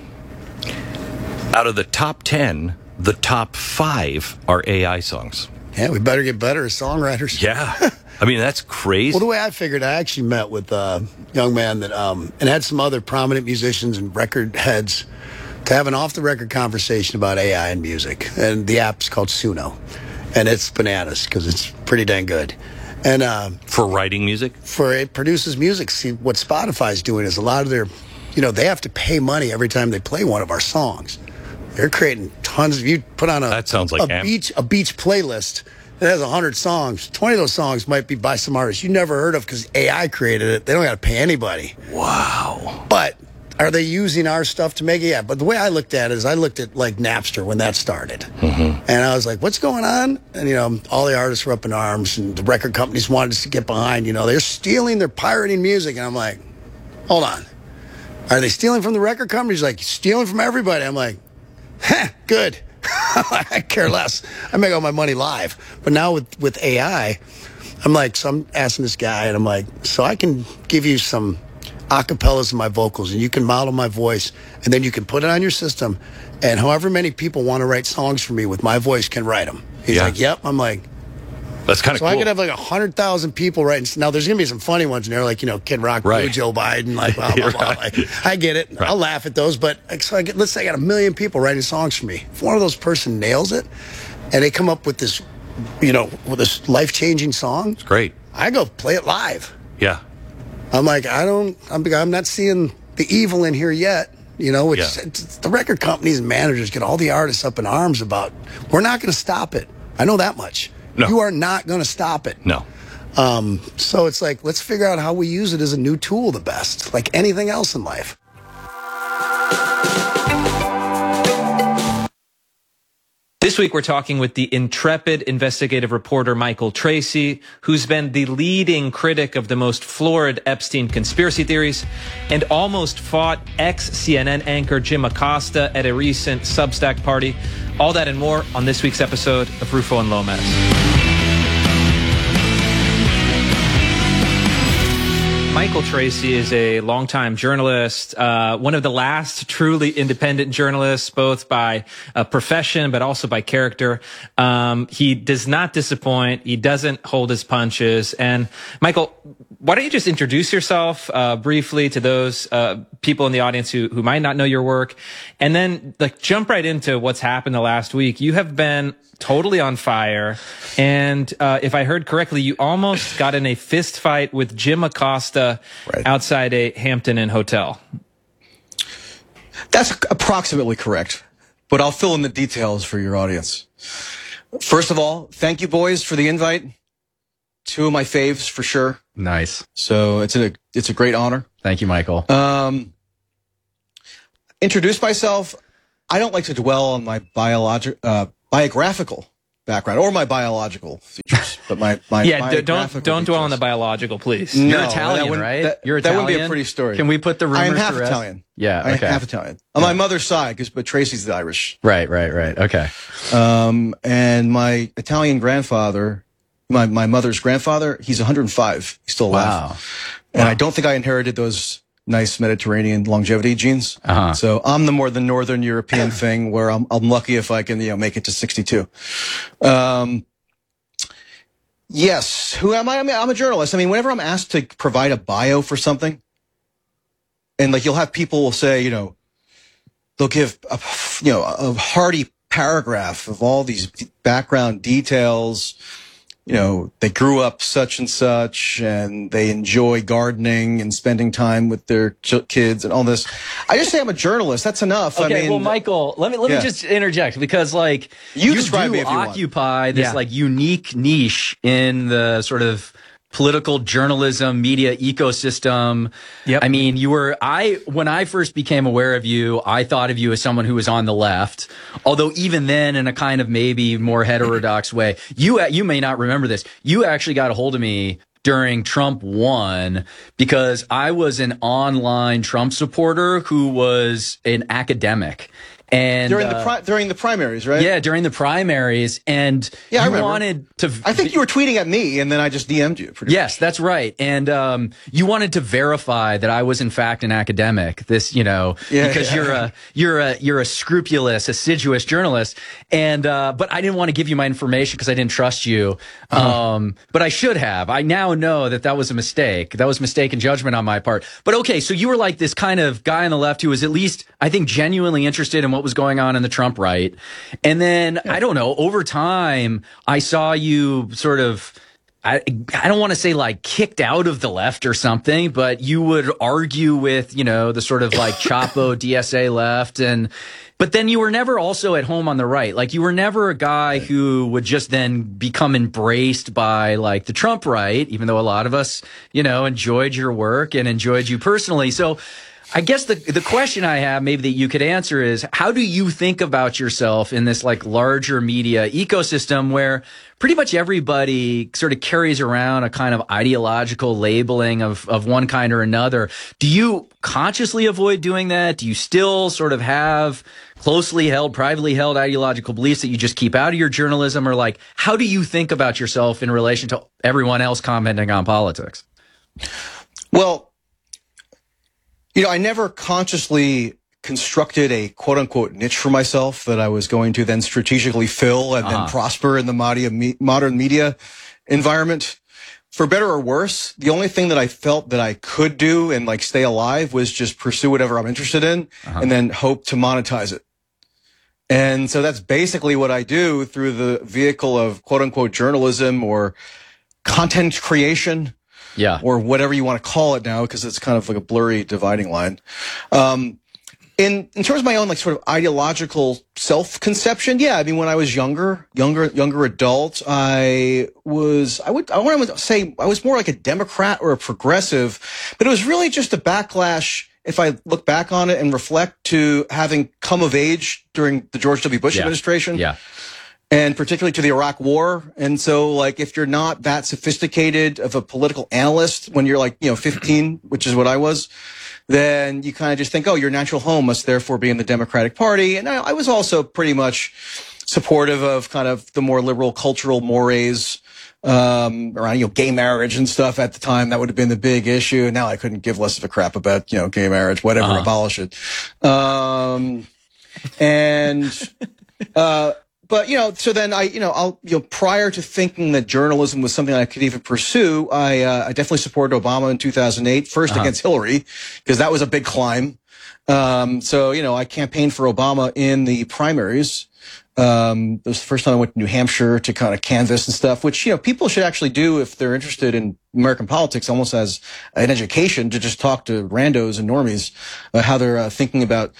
Speaker 2: Out of the top ten, the top five are A I songs.
Speaker 1: Yeah, we better get better as songwriters.
Speaker 2: Yeah. I mean, that's crazy.
Speaker 1: Well, the way I figured, I actually met with a young man that, um, and had some other prominent musicians and record heads to have an off-the-record conversation about A I and music. And the app's called Suno. And it's bananas because it's pretty dang good. And uh,
Speaker 2: For writing music?
Speaker 1: for it produces music. See, what Spotify's doing is a lot of their, you know, they have to pay money every time they play one of our songs. They're creating tons of, you put on a,
Speaker 2: That sounds like
Speaker 1: a
Speaker 2: am-
Speaker 1: beach a beach playlist that has one hundred songs. twenty of those songs might be by some artist you never heard of because A I created it. They don't got to pay anybody.
Speaker 2: Wow.
Speaker 1: But are they using our stuff to make it? Yeah. But the way I looked at it is I looked at like Napster when that started.
Speaker 2: Mm-hmm.
Speaker 1: And I was like, what's going on? And, you know, all the artists were up in arms and the record companies wanted us to get behind. You know, they're stealing, they're pirating music. And I'm like, hold on. Are they stealing from the record companies? Like, stealing from everybody. I'm like, heh, good. I care less. I make all my money live. But now with, with A I, I'm like, so I'm asking this guy, and I'm like, so I can give you some acapellas of my vocals, and you can model my voice, and then you can put it on your system, and however many people want to write songs for me with my voice can write them. He's
Speaker 2: Yeah.
Speaker 1: like, yep. I'm like,
Speaker 2: That's kind of
Speaker 1: so
Speaker 2: cool.
Speaker 1: I could have like one hundred thousand people writing. Now, there's going to be some funny ones in there, like, you know, Kid Rock,
Speaker 2: Right.
Speaker 1: Blue, Joe Biden, like, blah, blah, blah.
Speaker 2: Right.
Speaker 1: Like, I get it.
Speaker 2: Right.
Speaker 1: I'll laugh at those. But like, so I get, let's say I got a million people writing songs for me. If one of those person nails it and they come up with this, you know, with this life-changing song,
Speaker 2: It's great.
Speaker 1: I go play it live.
Speaker 2: Yeah.
Speaker 1: I'm like, I don't, I'm, I'm not seeing the evil in here yet. You know, which
Speaker 2: Yeah.
Speaker 1: it's, the record companies and managers get all the artists up in arms about, we're not going to stop it. I know that much.
Speaker 2: No.
Speaker 1: You are not going to stop it.
Speaker 2: No.
Speaker 1: Um, so it's like, let's figure out how we use it as a new tool the best, like anything else in life.
Speaker 10: This week, we're talking with the intrepid investigative reporter Michael Tracey, who's been the leading critic of the most florid Epstein conspiracy theories and almost fought ex-C N N anchor Jim Acosta at a recent Substack party. All that and more on this week's episode of Rufo and Lomas. Michael Tracey is a longtime journalist, uh, one of the last truly independent journalists, both by uh, profession but also by character. Um, he does not disappoint. He doesn't hold his punches. And Michael, why don't you just introduce yourself uh, briefly to those uh, people in the audience who, who might not know your work, and then like jump right into what's happened the last week. You have been totally on fire. And uh, if I heard correctly, you almost got in a fist fight with Jim Acosta
Speaker 11: Right.
Speaker 10: outside a Hampton Inn hotel.
Speaker 11: That's approximately correct, but I'll fill in the details for your audience. First of all, thank you, boys, for the invite. two of my faves for sure.
Speaker 12: Nice.
Speaker 11: So it's a it's a great honor.
Speaker 12: Thank you, Michael.
Speaker 11: Um, introduce myself. I don't like to dwell on my biologic uh, biographical background or my biological features, but my my
Speaker 10: yeah. D- don't
Speaker 11: biographical
Speaker 10: don't dwell
Speaker 11: features.
Speaker 10: on the biological, please.
Speaker 11: No,
Speaker 12: You're
Speaker 11: that
Speaker 12: Italian,
Speaker 11: wouldn't-
Speaker 12: right?
Speaker 11: that-
Speaker 12: You're
Speaker 11: that
Speaker 12: Italian.
Speaker 11: wouldn't be a pretty story.
Speaker 12: Can we put the rumors
Speaker 11: I am half
Speaker 12: to rest?
Speaker 11: Italian.
Speaker 12: Yeah.
Speaker 11: I
Speaker 12: Okay.
Speaker 11: am half Italian on my mother's side, 'cause- but Tracy's the Irish.
Speaker 12: Right. Right. Right. Okay.
Speaker 11: Um, and my Italian grandfather, my my mother's grandfather, he's one hundred five. He's still alive.
Speaker 12: Wow.
Speaker 11: And I don't think I inherited those nice Mediterranean longevity genes.
Speaker 12: Uh-huh.
Speaker 11: So I'm the more the Northern European thing where I'm, I'm lucky if I can, you know, make it to sixty-two. Um, yes. Who am I? I mean, I'm a journalist. I mean, whenever I'm asked to provide a bio for something, and like you'll have people will say, you know, they'll give a, you know, a hearty paragraph of all these background details. You know, they grew up such and such, and they enjoy gardening and spending time with their ch- kids and all this. I just say I'm a journalist. That's enough.
Speaker 12: Okay,
Speaker 11: I mean,
Speaker 12: well, Michael, let me let
Speaker 11: yeah.
Speaker 12: me just interject because, like,
Speaker 11: You
Speaker 12: you
Speaker 11: describe
Speaker 12: do
Speaker 11: me if you want.
Speaker 12: occupy this
Speaker 10: Yeah.
Speaker 12: like unique niche in the sort of political journalism media ecosystem.
Speaker 10: Yep.
Speaker 12: I mean, you were I when I first became aware of you, I thought of you as someone who was on the left. Although even then, in a kind of maybe more heterodox way, you you may not remember this. You actually got a hold of me during Trump won because I was an online Trump supporter who was an academic. And
Speaker 11: during the
Speaker 12: uh,
Speaker 11: pri- during the primaries, right?
Speaker 12: yeah, during the primaries, and
Speaker 11: Yeah, I
Speaker 12: you
Speaker 11: remember.
Speaker 12: wanted to.
Speaker 11: I think you were tweeting at me, and then I just D M'd you. Pretty
Speaker 12: Yes, that's right. And um, you wanted to verify that I was in fact an academic. This, you know,
Speaker 11: Yeah,
Speaker 12: because
Speaker 11: yeah.
Speaker 12: you're a you're a you're a scrupulous, assiduous journalist. And uh, but I didn't want to give you my information because I didn't trust you.
Speaker 11: Uh-huh.
Speaker 12: Um, but I should have. I now know that that was a mistake. That was mistaken judgment on my part. But okay, so you were like this kind of guy on the left who was at least, I think, genuinely interested in what was going on in the Trump right. And then I don't know. Over time, I saw you sort of. I I don't want to say like kicked out of the left or something, but you would argue with, you know, the sort of like Chapo D S A left. And but then you were never also at home on the right. Like you were never a guy who would just then become embraced by like the Trump right, even though a lot of us, you know, enjoyed your work and enjoyed you personally. So I guess the the question I have maybe that you could answer is, how do you think about yourself in this like larger media ecosystem where pretty much everybody sort of carries around a kind of ideological labeling of, of one kind or another? Do you consciously avoid doing that? Do you still sort of have closely held, privately held ideological beliefs that you just keep out of your journalism? Or like, how do you think about yourself in relation to everyone else commenting on politics?
Speaker 11: Well, you know, I never consciously constructed a quote unquote niche for myself that I was going to then strategically fill and
Speaker 12: Uh-huh.
Speaker 11: then prosper in the modi- modern media environment. For better or worse, the only thing that I felt that I could do and like stay alive was just pursue whatever I'm interested in
Speaker 12: Uh-huh.
Speaker 11: and then hope to monetize it. And so that's basically what I do through the vehicle of quote unquote journalism or content creation.
Speaker 12: Yeah.
Speaker 11: Or whatever you want to call it now, because it's kind of like a blurry dividing line. Um, in, in terms of my own, like, sort of ideological self-conception, yeah, I mean, when I was younger, younger, younger adult, I was, I would, I want to say I was more like a Democrat or a progressive, but it was really just a backlash, if I look back on it and reflect, to having come of age during the George W. Bush
Speaker 12: Yeah.
Speaker 11: administration.
Speaker 12: Yeah.
Speaker 11: And particularly to the Iraq War. And so, like, if you're not that sophisticated of a political analyst when you're like, you know, fifteen, which is what I was, then you kind of just think, oh, your natural home must therefore be in the Democratic Party. And I, I was also pretty much supportive of kind of the more liberal cultural mores um, around, you know, gay marriage and stuff at the time. That would have been the big issue. And now I couldn't give less of a crap about, you know, gay marriage, whatever,
Speaker 12: Uh-huh.
Speaker 11: abolish it. Um, and, uh, But, you know, so then I, you know, I'll, you know, prior to thinking that journalism was something I could even pursue, I, uh, I definitely supported Obama in two thousand eight, first
Speaker 12: Uh-huh.
Speaker 11: against Hillary, because that was a big climb. Um, so, you know, I campaigned for Obama in the primaries. Um, it was the first time I went to New Hampshire to kind of canvass and stuff, which, you know, people should actually do if they're interested in American politics, almost as an education, to just talk to randos and normies about how they're uh, thinking about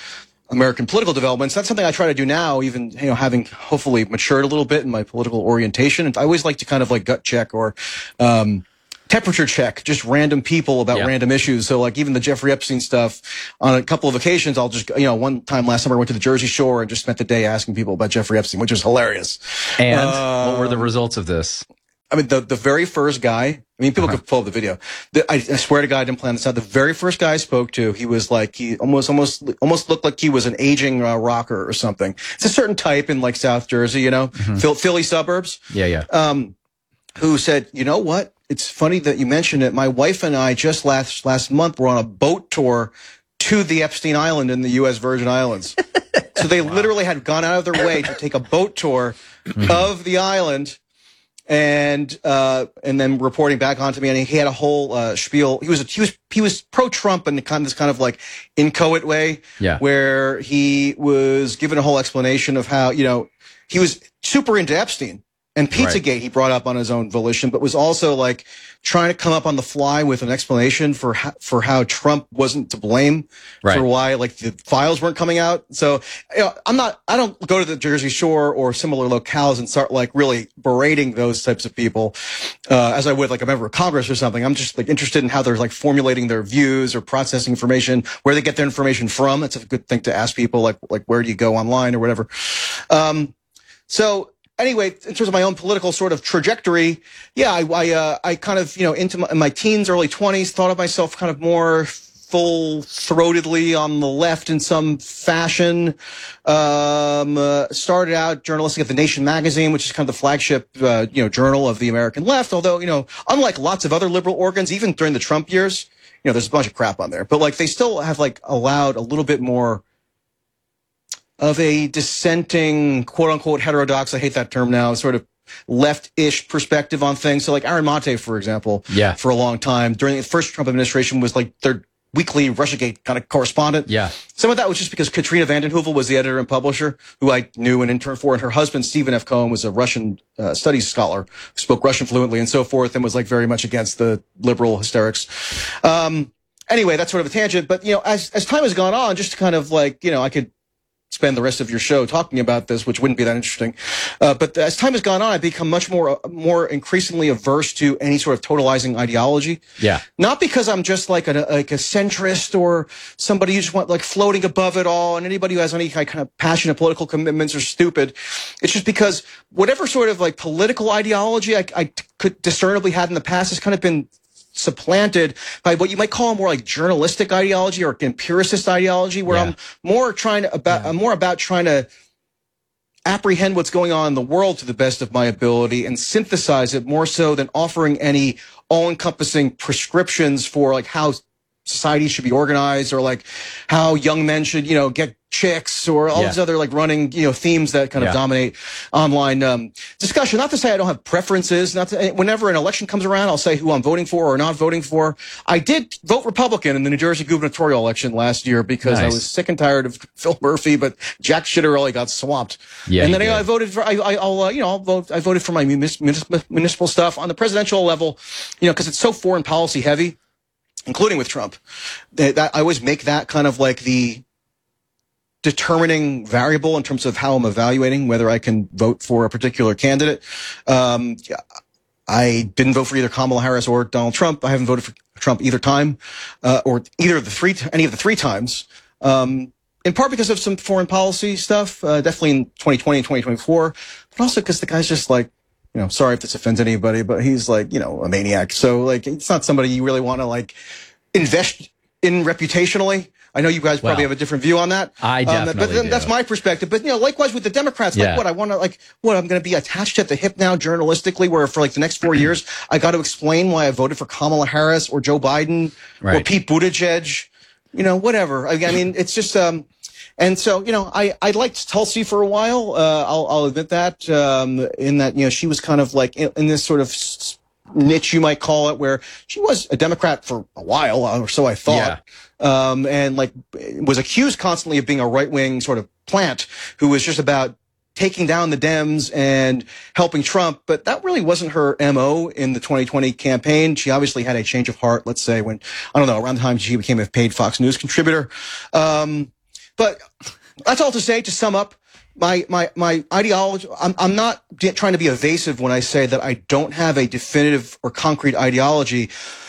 Speaker 11: American political developments. That's something I try to do now, even, you know, having hopefully matured a little bit in my political orientation. And I always like to kind of like gut check or, um, temperature check just random people about
Speaker 12: yeah.
Speaker 11: random issues. So like even the Jeffrey Epstein stuff, on a couple of occasions, I'll just, you know, one time last summer I went to the Jersey Shore and just spent the day asking people about Jeffrey Epstein, which was hilarious.
Speaker 12: And
Speaker 11: uh,
Speaker 12: what were the results of this?
Speaker 11: I mean, the, the very first guy, I mean, people
Speaker 12: uh-huh.
Speaker 11: could pull up the video. The, I, I swear to God, I didn't plan this out. The very first guy I spoke to, he was like, he almost, almost, almost looked like he was an aging uh, rocker or something. It's a certain type in like South Jersey, you know, mm-hmm. Phil, Philly suburbs.
Speaker 12: Yeah, yeah.
Speaker 11: Um, who said, you know what? It's funny that you mentioned it. My wife and I just last, last month were on a boat tour to the Epstein Island in the U S Virgin Islands. So they wow. literally had gone out of their way to take a boat tour mm-hmm. of the island. And, uh, and then reporting back onto me, and he had a whole, uh, spiel. He was, he was, he was pro-Trump in kind of this kind of like inchoate way.
Speaker 12: Yeah.
Speaker 11: Where he was given a whole explanation of how, you know, he was super into Epstein. And Pizzagate right. he brought up on his own volition, but was also like trying to come up on the fly with an explanation for how, for how Trump wasn't to blame
Speaker 12: right.
Speaker 11: for why like the files weren't coming out. So you know, I'm not, I don't go to the Jersey Shore or similar locales and start like really berating those types of people, uh, as I would like a member of Congress or something. I'm just like interested in how they're like formulating their views or processing information, where they get their information from. That's a good thing to ask people, like, like where do you go online or whatever. Um, so, Anyway, in terms of my own political sort of trajectory, yeah, I, I, uh, I kind of, you know, into my, in my teens, early twenties, thought of myself kind of more full-throatedly on the left in some fashion. Um, uh, started out journalistic at The Nation magazine, which is kind of the flagship, uh, you know, journal of the American left. Although, you know, unlike lots of other liberal organs, even during the Trump years, you know, there's a bunch of crap on there, but like they still have like allowed a little bit more of a dissenting, quote unquote, heterodox, I hate that term now, sort of left-ish perspective on things. So like Aaron Monte, for example,
Speaker 12: yeah.
Speaker 11: for a long time, during the first Trump administration was like their weekly Russiagate kind of correspondent.
Speaker 12: Yeah.
Speaker 11: Some of that was just because Katrina vanden Heuvel was the editor and publisher, who I knew and interned for, and her husband, Stephen F. Cohen, was a Russian uh, studies scholar who spoke Russian fluently and so forth, and was like very much against the liberal hysterics. Um, anyway, that's sort of a tangent. But, you know, as, as time has gone on, just to kind of like, you know, I could spend the rest of your show talking about this, which wouldn't be that interesting. Uh, but as time has gone on, I've become much more, uh, more increasingly averse to any sort of totalizing ideology.
Speaker 12: Yeah.
Speaker 11: Not because I'm just like a, like a centrist or somebody who just want like floating above it all, and anybody who has any kind of passionate political commitments are stupid. It's just because whatever sort of like political ideology I, I could discernibly had in the past has kind of been supplanted by what you might call more like journalistic ideology or empiricist ideology, where yeah. I'm more trying to about, yeah. I'm more about trying to apprehend what's going on in the world to the best of my ability and synthesize it more so than offering any all-encompassing prescriptions for like how society should be organized or like how young men should, you know, get chicks or all yeah. these other like running, you know, themes that kind of yeah. dominate online um, discussion. Not to say I don't have preferences. Not to, whenever an election comes around, I'll say who I'm voting for or not voting for. I did vote Republican in the New Jersey gubernatorial election last year because nice. I was sick and tired of Phil Murphy, but Jack Ciattarelli got swamped. Yeah, and then I, I voted for, I, I, I'll, uh, you know, I'll vote, I voted for my municipal, municipal stuff on the presidential level, you know, because it's so foreign policy heavy, including with Trump. That, that I always make that kind of like the determining variable in terms of how I'm evaluating whether I can vote for a particular candidate. Um, I didn't vote for either Kamala Harris or Donald Trump. I haven't voted for Trump either time, uh, or either of the three, any of the three times. Um, in part because of some foreign policy stuff, uh, definitely in twenty twenty and twenty twenty-four, but also because the guy's just like, you know, sorry if this offends anybody, but he's like, you know, a maniac. So like, it's not somebody you really want to like invest in reputationally. I know you guys probably well, have a different view on that.
Speaker 12: I definitely
Speaker 11: um, But then
Speaker 12: do.
Speaker 11: That's my perspective. But, you know, likewise with the Democrats, like yeah. what, I want to, like, what, I'm going to be attached at the hip now journalistically, where for like the next four years, I got to explain why I voted for Kamala Harris or Joe Biden right. or Pete Buttigieg, you know, whatever. I, I mean, it's just, um, and so, you know, I, I liked Tulsi for a while. Uh, I'll, I'll admit that, um, in that, you know, she was kind of like in, in this sort of niche, you might call it, where she was a Democrat for a while, or so I thought. Yeah. Um, and like was accused constantly of being a right-wing sort of plant who was just about taking down the Dems and helping Trump. But that really wasn't her M O in the twenty twenty campaign. She obviously had a change of heart, let's say, when, I don't know, around the time she became a paid Fox News contributor. Um, but that's all to say, to sum up, my, my, my ideology, I'm, I'm not trying to be evasive when I say that I don't have a definitive or concrete ideology.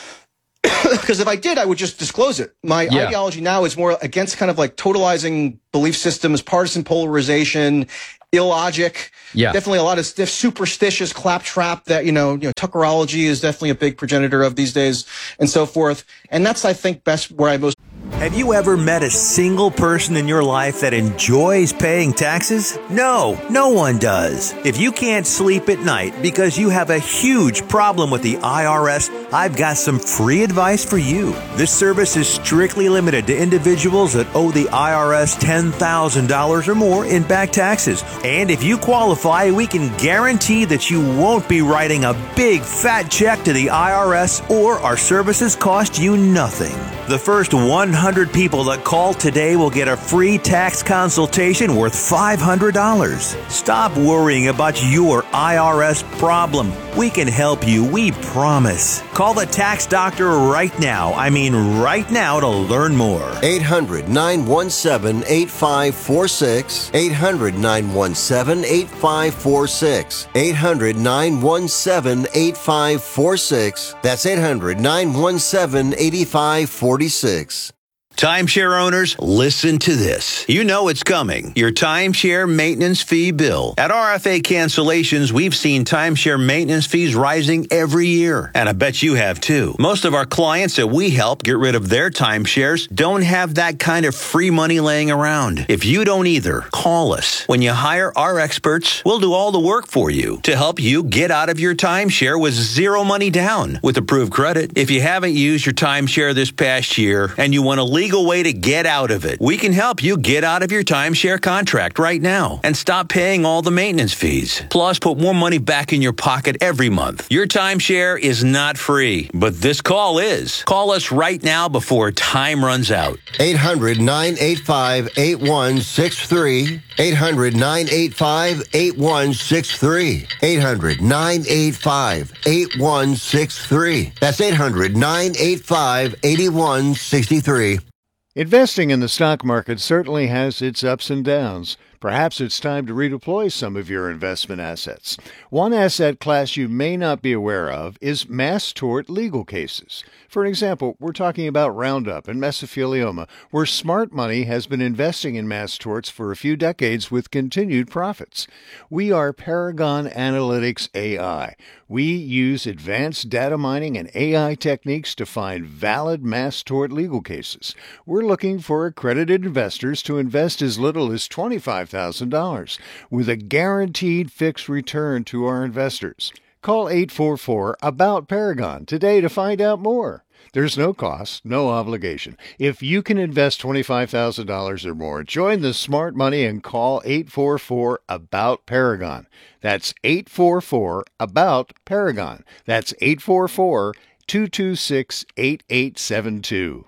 Speaker 11: Because if I did, I would just disclose it. My yeah. ideology now is more against kind of like totalizing belief systems, partisan polarization, illogic.
Speaker 12: Yeah.
Speaker 11: Definitely a lot of stiff, superstitious claptrap that, you know, you know, Tuckerology is definitely a big progenitor of these days and so forth. And that's, I think, best where I most.
Speaker 3: Have you ever met a single person in your life that enjoys paying taxes? No, no one does. If you can't sleep at night because you have a huge problem with the I R S, I've got some free advice for you. This service is strictly limited to individuals that owe the I R S ten thousand dollars or more in back taxes. And if you qualify, we can guarantee that you won't be writing a big fat check to the I R S, or our services cost you nothing. The first one hundred people that call today will get a free tax consultation worth five hundred dollars. Stop worrying about your I R S problem. We can help you, we promise. Call the tax doctor right now. I mean right now to learn more.
Speaker 4: eight hundred, nine one seven, eight five four six. eight hundred, nine one seven, eight five four six. eight hundred, nine one seven, eight five four six. That's eight hundred, nine one seven, eight five four six.
Speaker 3: Timeshare owners, listen to this. You know it's coming. Your timeshare maintenance fee bill. At R F A Cancellations, we've seen timeshare maintenance fees rising every year. And I bet you have too. Most of our clients that we help get rid of their timeshares don't have that kind of free money laying around. If you don't either, call us. When you hire our experts, we'll do all the work for you to help you get out of your timeshare with zero money down with approved credit. If you haven't used your timeshare this past year and you want to leave legal way to get out of it, we can help you get out of your timeshare contract right now and stop paying all the maintenance fees. Plus, put more money back in your pocket every month. Your timeshare is not free, but this call is. Call us right now before time runs out.
Speaker 4: eight hundred, nine eight five, eight one six three. eight hundred, nine eight five, eight one six three. eight hundred, nine eight five, eight one six three. That's eight hundred, nine eight five, eight one six three.
Speaker 5: Investing in the stock market certainly has its ups and downs. Perhaps it's time to redeploy some of your investment assets. One asset class you may not be aware of is mass tort legal cases. For example, we're talking about Roundup and mesothelioma, where smart money has been investing in mass torts for a few decades with continued profits. We are Paragon Analytics A I. We use advanced data mining and A I techniques to find valid mass tort legal cases. We're looking for accredited investors to invest as little as twenty-five thousand dollars with a guaranteed fixed return to our investors. Call eight four four, A B O U T, Paragon today to find out more. There's no cost, no obligation. If you can invest twenty-five thousand dollars or more, join the smart money and call eight four four, A B O U T, Paragon. That's eight four four, A B O U T, Paragon. That's eight four four, two two six, eight eight seven two.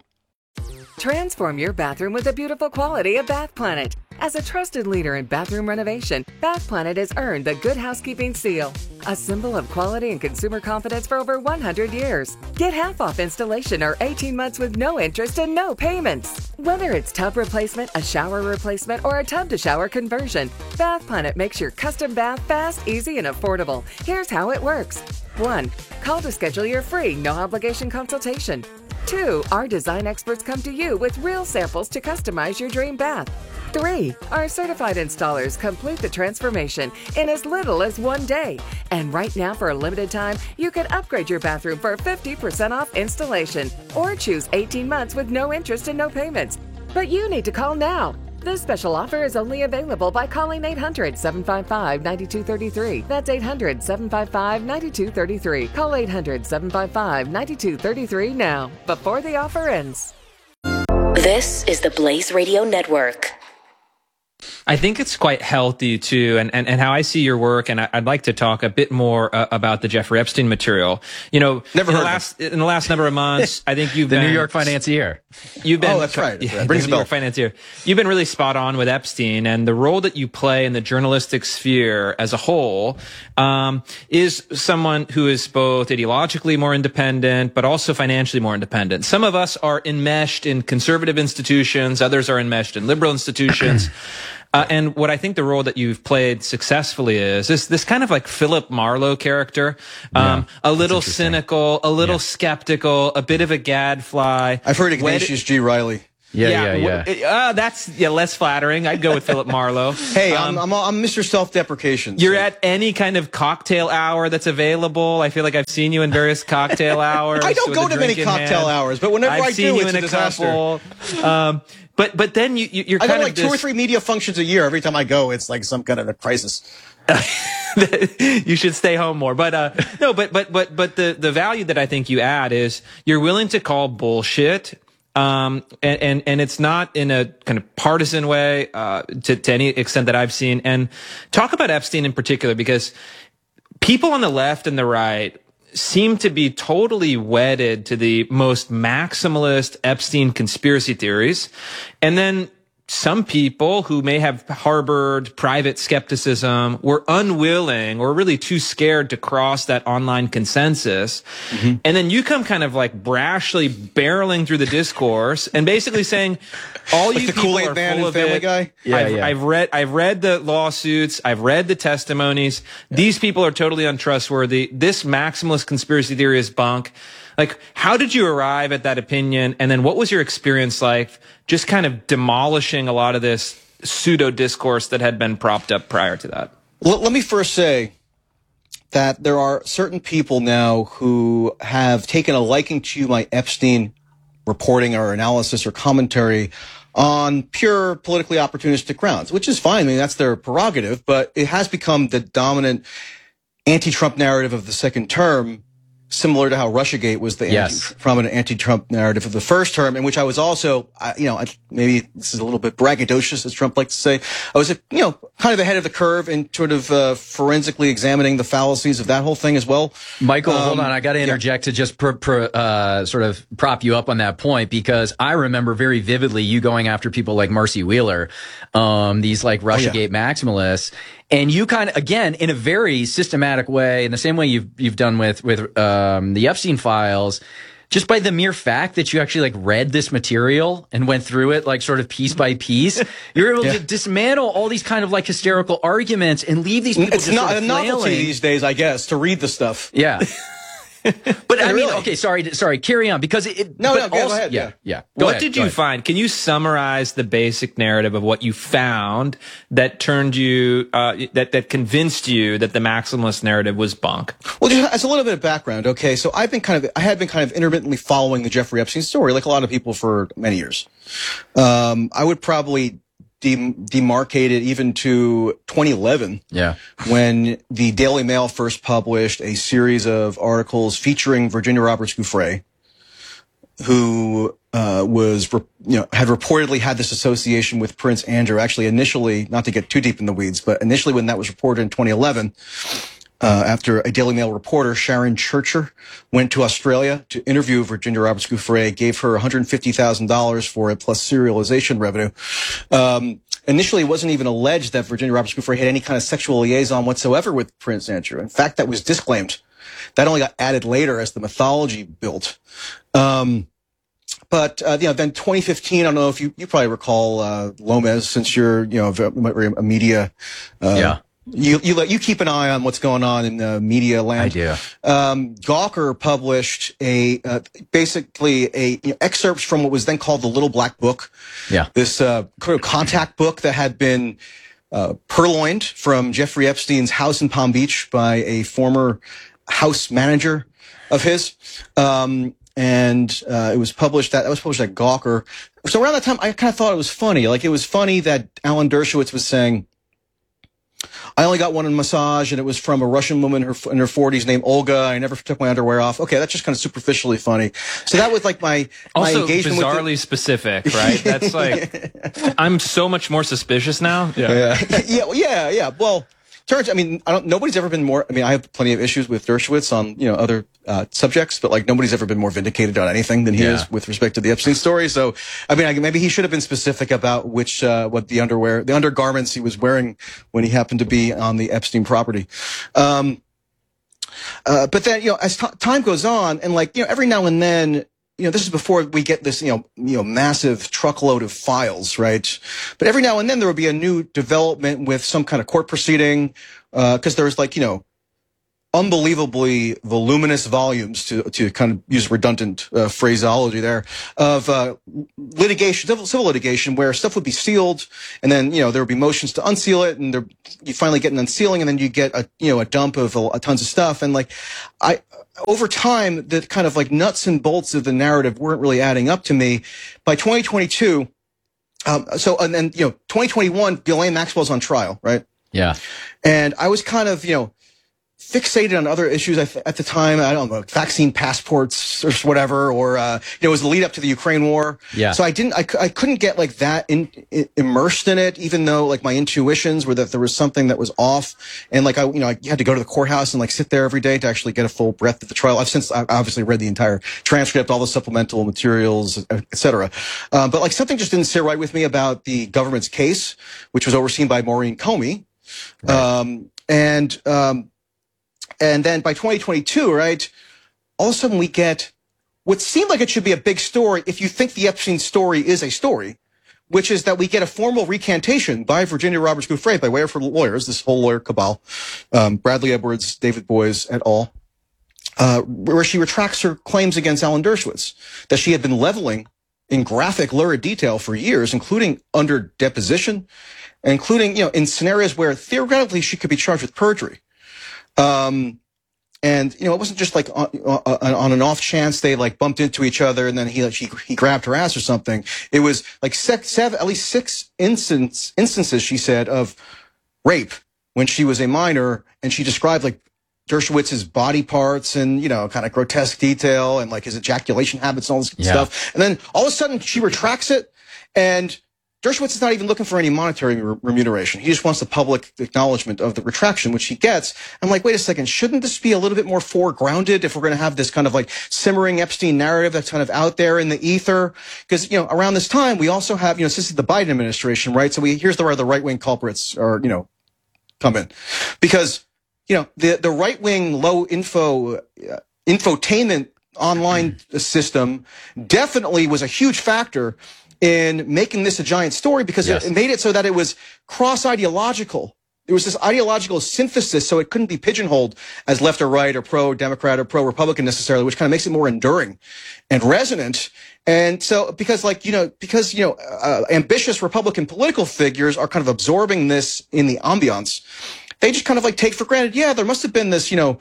Speaker 7: Transform your bathroom with the beautiful quality of Bath Planet. As a trusted leader in bathroom renovation, Bath Planet has earned the Good Housekeeping Seal, a symbol of quality and consumer confidence for over one hundred years. Get half off installation or eighteen months with no interest and no payments. Whether it's tub replacement, a shower replacement, or a tub-to-shower conversion, Bath Planet makes your custom bath fast, easy, and affordable. Here's how it works. one. Call to schedule your free, no-obligation consultation. two. Our design experts come to you with real samples to customize your dream bath. three. Our certified installers complete the transformation in as little as one day. And right now, for a limited time, you can upgrade your bathroom for fifty percent off installation or choose eighteen months with no interest and no payments. But you need to call now. This special offer is only available by calling eight hundred, seven five five, nine two three three. That's eight hundred, seven five five, nine two three three. Call eight hundred, seven five five, nine two three three now, before the offer ends.
Speaker 6: This is the Blaze Radio Network.
Speaker 10: I think it's quite healthy too, and, and, and how I see your work, and I, I'd like to talk a bit more uh, about the Jeffrey Epstein material. You know,
Speaker 11: Never
Speaker 10: in
Speaker 11: heard
Speaker 10: the last in the last number of months, I think you've
Speaker 12: the
Speaker 10: been
Speaker 12: New York financier.
Speaker 10: You've been
Speaker 11: oh, that's right. That's
Speaker 10: yeah,
Speaker 11: right. Brings
Speaker 10: the
Speaker 11: a
Speaker 10: New
Speaker 11: bell.
Speaker 10: York financier. You've been really spot on with Epstein, and the role that you play in the journalistic sphere as a whole um, is someone who is both ideologically more independent, but also financially more independent. Some of us are enmeshed in conservative institutions; others are enmeshed in liberal institutions. Uh, and what I think the role that you've played successfully is this, this kind of like Philip Marlowe character, um,
Speaker 12: yeah,
Speaker 10: a little cynical, a little yeah. skeptical, a bit of a gadfly.
Speaker 11: I've heard Ignatius G. Riley.
Speaker 12: Yeah, yeah, yeah.
Speaker 10: yeah. Uh, that's yeah, less flattering. I'd go with Philip Marlowe.
Speaker 11: Hey,
Speaker 10: um,
Speaker 11: I'm, I'm I'm Mister Self-Deprecation.
Speaker 10: You're
Speaker 11: so.
Speaker 10: at any kind of cocktail hour that's available. I feel like I've seen you in various cocktail hours.
Speaker 11: I don't go to many cocktail
Speaker 10: hand.
Speaker 11: hours, but whenever
Speaker 10: I've
Speaker 11: I
Speaker 10: seen
Speaker 11: do,
Speaker 10: you
Speaker 11: it's
Speaker 10: in
Speaker 11: a
Speaker 10: a
Speaker 11: disaster.
Speaker 10: couple. Um, But but then you you're
Speaker 11: I
Speaker 10: kind
Speaker 11: go
Speaker 10: of
Speaker 11: like
Speaker 10: this,
Speaker 11: two or three media functions a year. Every time I go, it's like some kind of a crisis.
Speaker 10: You should stay home more. But uh, no, but but but but the the value that I think you add is you're willing to call bullshit. Um, and, and, and it's not in a kind of partisan way, uh, to, to any extent that I've seen. And talk about Epstein in particular, because people on the left and the right seem to be totally wedded to the most maximalist Epstein conspiracy theories. And then some people who may have harbored private skepticism were unwilling or really too scared to cross that online consensus. Mm-hmm. And then you come kind of like brashly barreling through the discourse and basically saying, all
Speaker 11: like
Speaker 10: you
Speaker 11: the
Speaker 10: people
Speaker 11: Kool-Aid
Speaker 10: are
Speaker 11: Man
Speaker 10: full
Speaker 11: and
Speaker 10: of
Speaker 11: Family
Speaker 10: it.
Speaker 11: Guy?
Speaker 12: Yeah,
Speaker 10: I've,
Speaker 12: yeah.
Speaker 10: I've read, I've read the lawsuits. I've read the testimonies. Yeah. These people are totally untrustworthy. This maximalist conspiracy theory is bunk. Like, how did you arrive at that opinion? And then what was your experience like just kind of demolishing a lot of this pseudo discourse that had been propped up prior to that?
Speaker 11: Well, let me first say that there are certain people now who have taken a liking to my Epstein reporting or analysis or commentary on pure politically opportunistic grounds, which is fine. I mean, that's their prerogative, but it has become the dominant anti-Trump narrative of the second term, similar to how Russiagate was the
Speaker 12: yes.
Speaker 11: anti, prominent anti-Trump narrative of the first term, in which I was also, I, you know, I, maybe this is a little bit braggadocious, as Trump likes to say. I was, you know, kind of ahead of the curve in sort of uh, forensically examining the fallacies of that whole thing as well.
Speaker 12: Michael,
Speaker 11: um,
Speaker 12: hold on. I got to interject yeah. to just pr- pr- uh, sort of prop you up on that point, because I remember very vividly you going after people like Marcy Wheeler, um, these like Russiagate oh, yeah. maximalists. And you kind of, again, in a very systematic way, in the same way you've you've done with with um, the Epstein files, just by the mere fact that you actually like read this material and went through it like sort of piece by piece, you're able yeah. to dismantle all these kind of like hysterical arguments and leave these people
Speaker 11: it's
Speaker 12: just
Speaker 11: not
Speaker 12: sort of
Speaker 11: a novelty
Speaker 12: flailing.
Speaker 11: These days, I guess, to read the stuff.
Speaker 12: Yeah. But I mean,
Speaker 11: really?
Speaker 12: okay, sorry, sorry, carry on, because it.
Speaker 11: No,
Speaker 12: but
Speaker 11: no,
Speaker 12: also,
Speaker 11: go ahead.
Speaker 12: Yeah, yeah.
Speaker 10: Go
Speaker 12: what
Speaker 10: ahead,
Speaker 12: did
Speaker 10: you
Speaker 12: ahead.
Speaker 10: find? Can you summarize the basic narrative of what you found that turned you, uh, that that convinced you that the maximalist narrative was bunk?
Speaker 11: Well, just as a little bit of background, okay, so I've been kind of, I had been kind of intermittently following the Jeffrey Epstein story, like a lot of people for many years. Um, I would probably demarcate it even to twenty eleven.
Speaker 12: Yeah.
Speaker 11: When the Daily Mail first published a series of articles featuring Virginia Roberts Giuffre, who, uh, was, you know, had reportedly had this association with Prince Andrew. Actually, initially, not to get too deep in the weeds, but initially when that was reported in twenty eleven, Uh, after a Daily Mail reporter, Sharon Churcher, went to Australia to interview Virginia Roberts Giuffre, gave her one hundred fifty thousand dollars for it plus serialization revenue. Um, initially, it wasn't even alleged that Virginia Roberts Giuffre had any kind of sexual liaison whatsoever with Prince Andrew. In fact, that was disclaimed. That only got added later as the mythology built. Um, But, uh, you know, then twenty fifteen, I don't know if you, you probably recall, uh, Lomez, since you're, you know, a media, uh,
Speaker 12: yeah.
Speaker 11: You you let you keep an eye on what's going on in the media land.
Speaker 12: I do.
Speaker 11: Um, Gawker published a uh, basically a you know, excerpts from what was then called the Little Black Book.
Speaker 12: Yeah.
Speaker 11: This uh, kind of contact book that had been uh, purloined from Jeffrey Epstein's house in Palm Beach by a former house manager of his. Um, and uh, it was published that that was published at Gawker. So around that time, I kind of thought it was funny. Like it was funny that Alan Dershowitz was saying, I only got one in massage, and it was from a Russian woman in her, in her forties named Olga. I never took my underwear off. Okay, that's just kind of superficially funny. So that was like my, my
Speaker 10: also
Speaker 11: engagement with
Speaker 10: bizarrely
Speaker 11: the-
Speaker 10: specific, right? That's like, I'm so much more suspicious now.
Speaker 11: Yeah, yeah, yeah, yeah. Well, turns. I mean, I don't. Nobody's ever been more. I mean, I have plenty of issues with Dershowitz on you know other uh, subjects, but like nobody's ever been more vindicated on anything than he
Speaker 12: Yeah.
Speaker 11: is with respect to the Epstein story. So, I mean, I, maybe he should have been specific about which uh, what the underwear, the undergarments he was wearing when he happened to be on the Epstein property. Um, uh, but then you know, as t- time goes on, and like you know, every now and then. You know, this is before we get this, you know, you know, massive truckload of files, right? But every now and then there would be a new development with some kind of court proceeding, uh, cause there's like, you know, unbelievably voluminous volumes to, to kind of use redundant uh, phraseology there of, uh, litigation, civil, civil litigation where stuff would be sealed and then, you know, there would be motions to unseal it and there, you finally get an unsealing and then you get a, you know, a dump of a, a tons of stuff. And like, I, over time, the kind of like nuts and bolts of the narrative weren't really adding up to me. By twenty twenty-two, um, so, and then, you know, twenty twenty-one, Ghislaine Maxwell's on trial, right?
Speaker 12: Yeah.
Speaker 11: And I was kind of, you know, fixated on other issues at the time. I don't know, vaccine passports or whatever, or, uh, you know, it was the lead up to the Ukraine war.
Speaker 12: Yeah.
Speaker 11: So I didn't, I, I couldn't get like that in, in, immersed in it, even though like my intuitions were that there was something that was off. And like, I, you know, I had to go to the courthouse and like sit there every day to actually get a full breadth of the trial. I've since, I obviously read the entire transcript, all the supplemental materials, et cetera. Um, but like something just didn't sit right with me about the government's case, which was overseen by Maureen Comey. Right. Um, and, um, And then by twenty twenty-two, right, all of a sudden we get what seemed like it should be a big story if you think the Epstein story is a story, which is that we get a formal recantation by Virginia Roberts Giuffre, by way of her lawyers, this whole lawyer cabal, um, Bradley Edwards, David Boies, et al., uh, where she retracts her claims against Alan Dershowitz, that she had been leveling in graphic, lurid detail for years, including under deposition, including, you know, in scenarios where theoretically she could be charged with perjury. Um, and, you know, it wasn't just like on, on an off chance they like bumped into each other and then he, like, he, he grabbed her ass or something. It was like six, seven, at least six instance, instances, she said, of rape when she was a minor. And she described like Dershowitz's body parts and, you know, kind of grotesque detail and like his ejaculation habits and all this
Speaker 12: Yeah.
Speaker 11: stuff. And then all of a sudden she retracts it and Dershowitz is not even looking for any monetary re- remuneration. He just wants the public acknowledgement of the retraction, which he gets. I'm like, wait a second, shouldn't this be a little bit more foregrounded if we're going to have this kind of like simmering Epstein narrative that's kind of out there in the ether? Because, you know, around this time, we also have, you know, this is the Biden administration, right? So we, here's the, where the right-wing culprits are, you know, come in. Because, you know, the, the right-wing low info, uh, infotainment online system definitely was a huge factor in making this a giant story because yes. it made it so that it was cross-ideological. There was this ideological synthesis, so it couldn't be pigeonholed as left or right or pro-Democrat or pro-Republican necessarily, which kind of makes it more enduring and resonant. And so, because like, you know, because, you know, uh, ambitious Republican political figures are kind of absorbing this in the ambiance, they just kind of like take for granted, yeah, there must have been this, you know,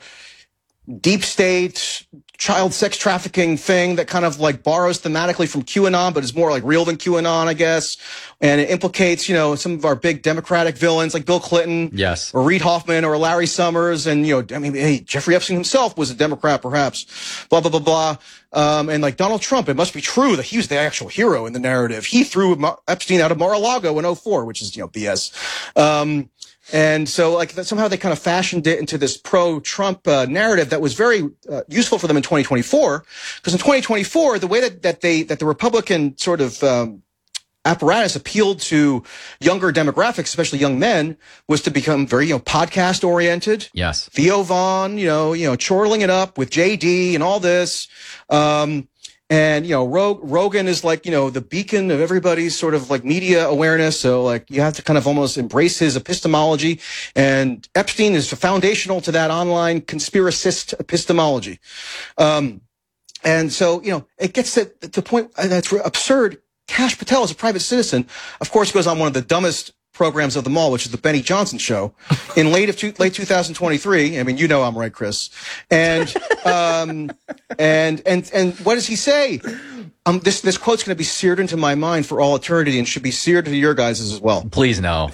Speaker 11: deep state child sex trafficking thing that kind of like borrows thematically from QAnon, but is more like real than QAnon, I guess. And it implicates, you know, some of our big Democratic villains like Bill Clinton,
Speaker 12: yes,
Speaker 11: or Reid Hoffman or Larry Summers. And, you know, I mean, hey, Jeffrey Epstein himself was a Democrat, perhaps, blah, blah, blah, blah. Um, and like Donald Trump, it must be true that he was the actual hero in the narrative. He threw Epstein out of Mar-a-Lago in oh four, which is, you know, B S. Um, And so, like, somehow they kind of fashioned it into this pro-Trump uh, narrative that was very uh, useful for them in twenty twenty-four. Because in twenty twenty-four, the way that, that they that the Republican sort of um, apparatus appealed to younger demographics, especially young men, was to become very, you know, podcast oriented.
Speaker 12: Yes,
Speaker 11: Theo Vaughn, you know, you know, chortling it up with J D and all this. Um, And, you know, Rog- Rogan is like, you know, the beacon of everybody's sort of like media awareness. So like you have to kind of almost embrace his epistemology. And Epstein is foundational to that online conspiracist epistemology. Um, and so, you know, it gets to the point that's absurd. Kash Patel is a private citizen. Of course, goes on one of the dumbest programs of them all, which is the Benny Johnson Show, in late of two, late two thousand twenty-three. I mean, you know I'm right, Chris. And um, and and and what does he say? Um, this this quote's going to be seared into my mind for all eternity, and should be seared to your guys' as well.
Speaker 12: Please no.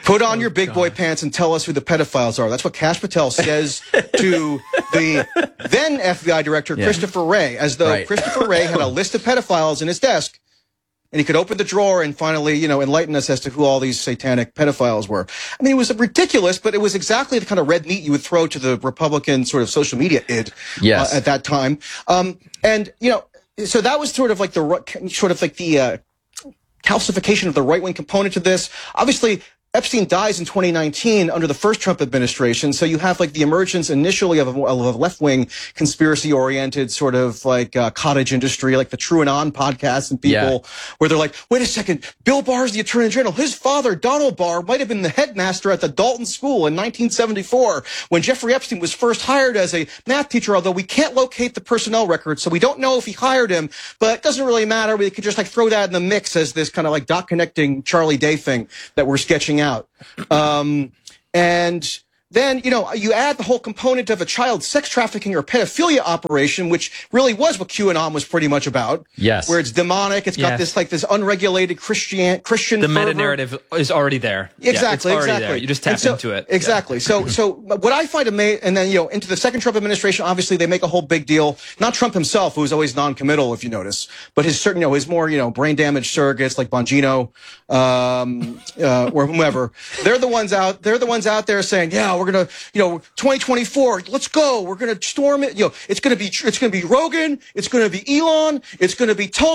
Speaker 11: Put on oh, your big God. boy pants and tell us who the pedophiles are. That's what Kash Patel says to the then F B I director, yeah. Christopher Wray, as though right. Christopher Wray had a list of pedophiles in his desk, and he could open the drawer and finally, you know, enlighten us as to who all these satanic pedophiles were. I mean, it was ridiculous, but it was exactly the kind of red meat you would throw to the Republican sort of social media id
Speaker 12: yes.
Speaker 11: uh, at that time. Um, and, you know, so that was sort of like the, sort of like the uh, calcification of the right-wing component to this. Obviously, Epstein dies in twenty nineteen under the first Trump administration, so you have like the emergence initially of a, of a left-wing conspiracy-oriented sort of like uh, cottage industry, like the TrueAnon podcasts and people yeah. where they're like, wait a second, Bill Barr's the Attorney General. His father, Donald Barr, might have been the headmaster at the Dalton School in nineteen seventy-four when Jeffrey Epstein was first hired as a math teacher, although we can't locate the personnel records, so we don't know if he hired him, but it doesn't really matter. We could just like throw that in the mix as this kind of like dot connecting Charlie Day thing that we're sketching out. out. Um, and then, you know, you add the whole component of a child sex trafficking or pedophilia operation, which really was what QAnon was pretty much about.
Speaker 12: Yes.
Speaker 11: Where it's demonic. It's got yes. this, like, this unregulated Christian, Christian
Speaker 10: The
Speaker 11: fervor.
Speaker 10: meta-narrative is already there.
Speaker 11: Exactly,
Speaker 10: yeah, it's already
Speaker 11: exactly.
Speaker 10: there. You just tap
Speaker 11: so,
Speaker 10: into it.
Speaker 11: Exactly. Yeah. So, so what I find amazing, and then, you know, into the second Trump administration, obviously they make a whole big deal. Not Trump himself, who was always non-committal, if you notice, but his certain, you know, his more, you know, brain damaged surrogates like Bongino, um, uh, or whomever. They're the ones out, they're the ones out there saying, yeah, we're going to, you know, twenty twenty-four, let's go. We're going to storm it. You know, it's going to be, it's going to be Rogan. It's going to be Elon. It's going to be Tulsi.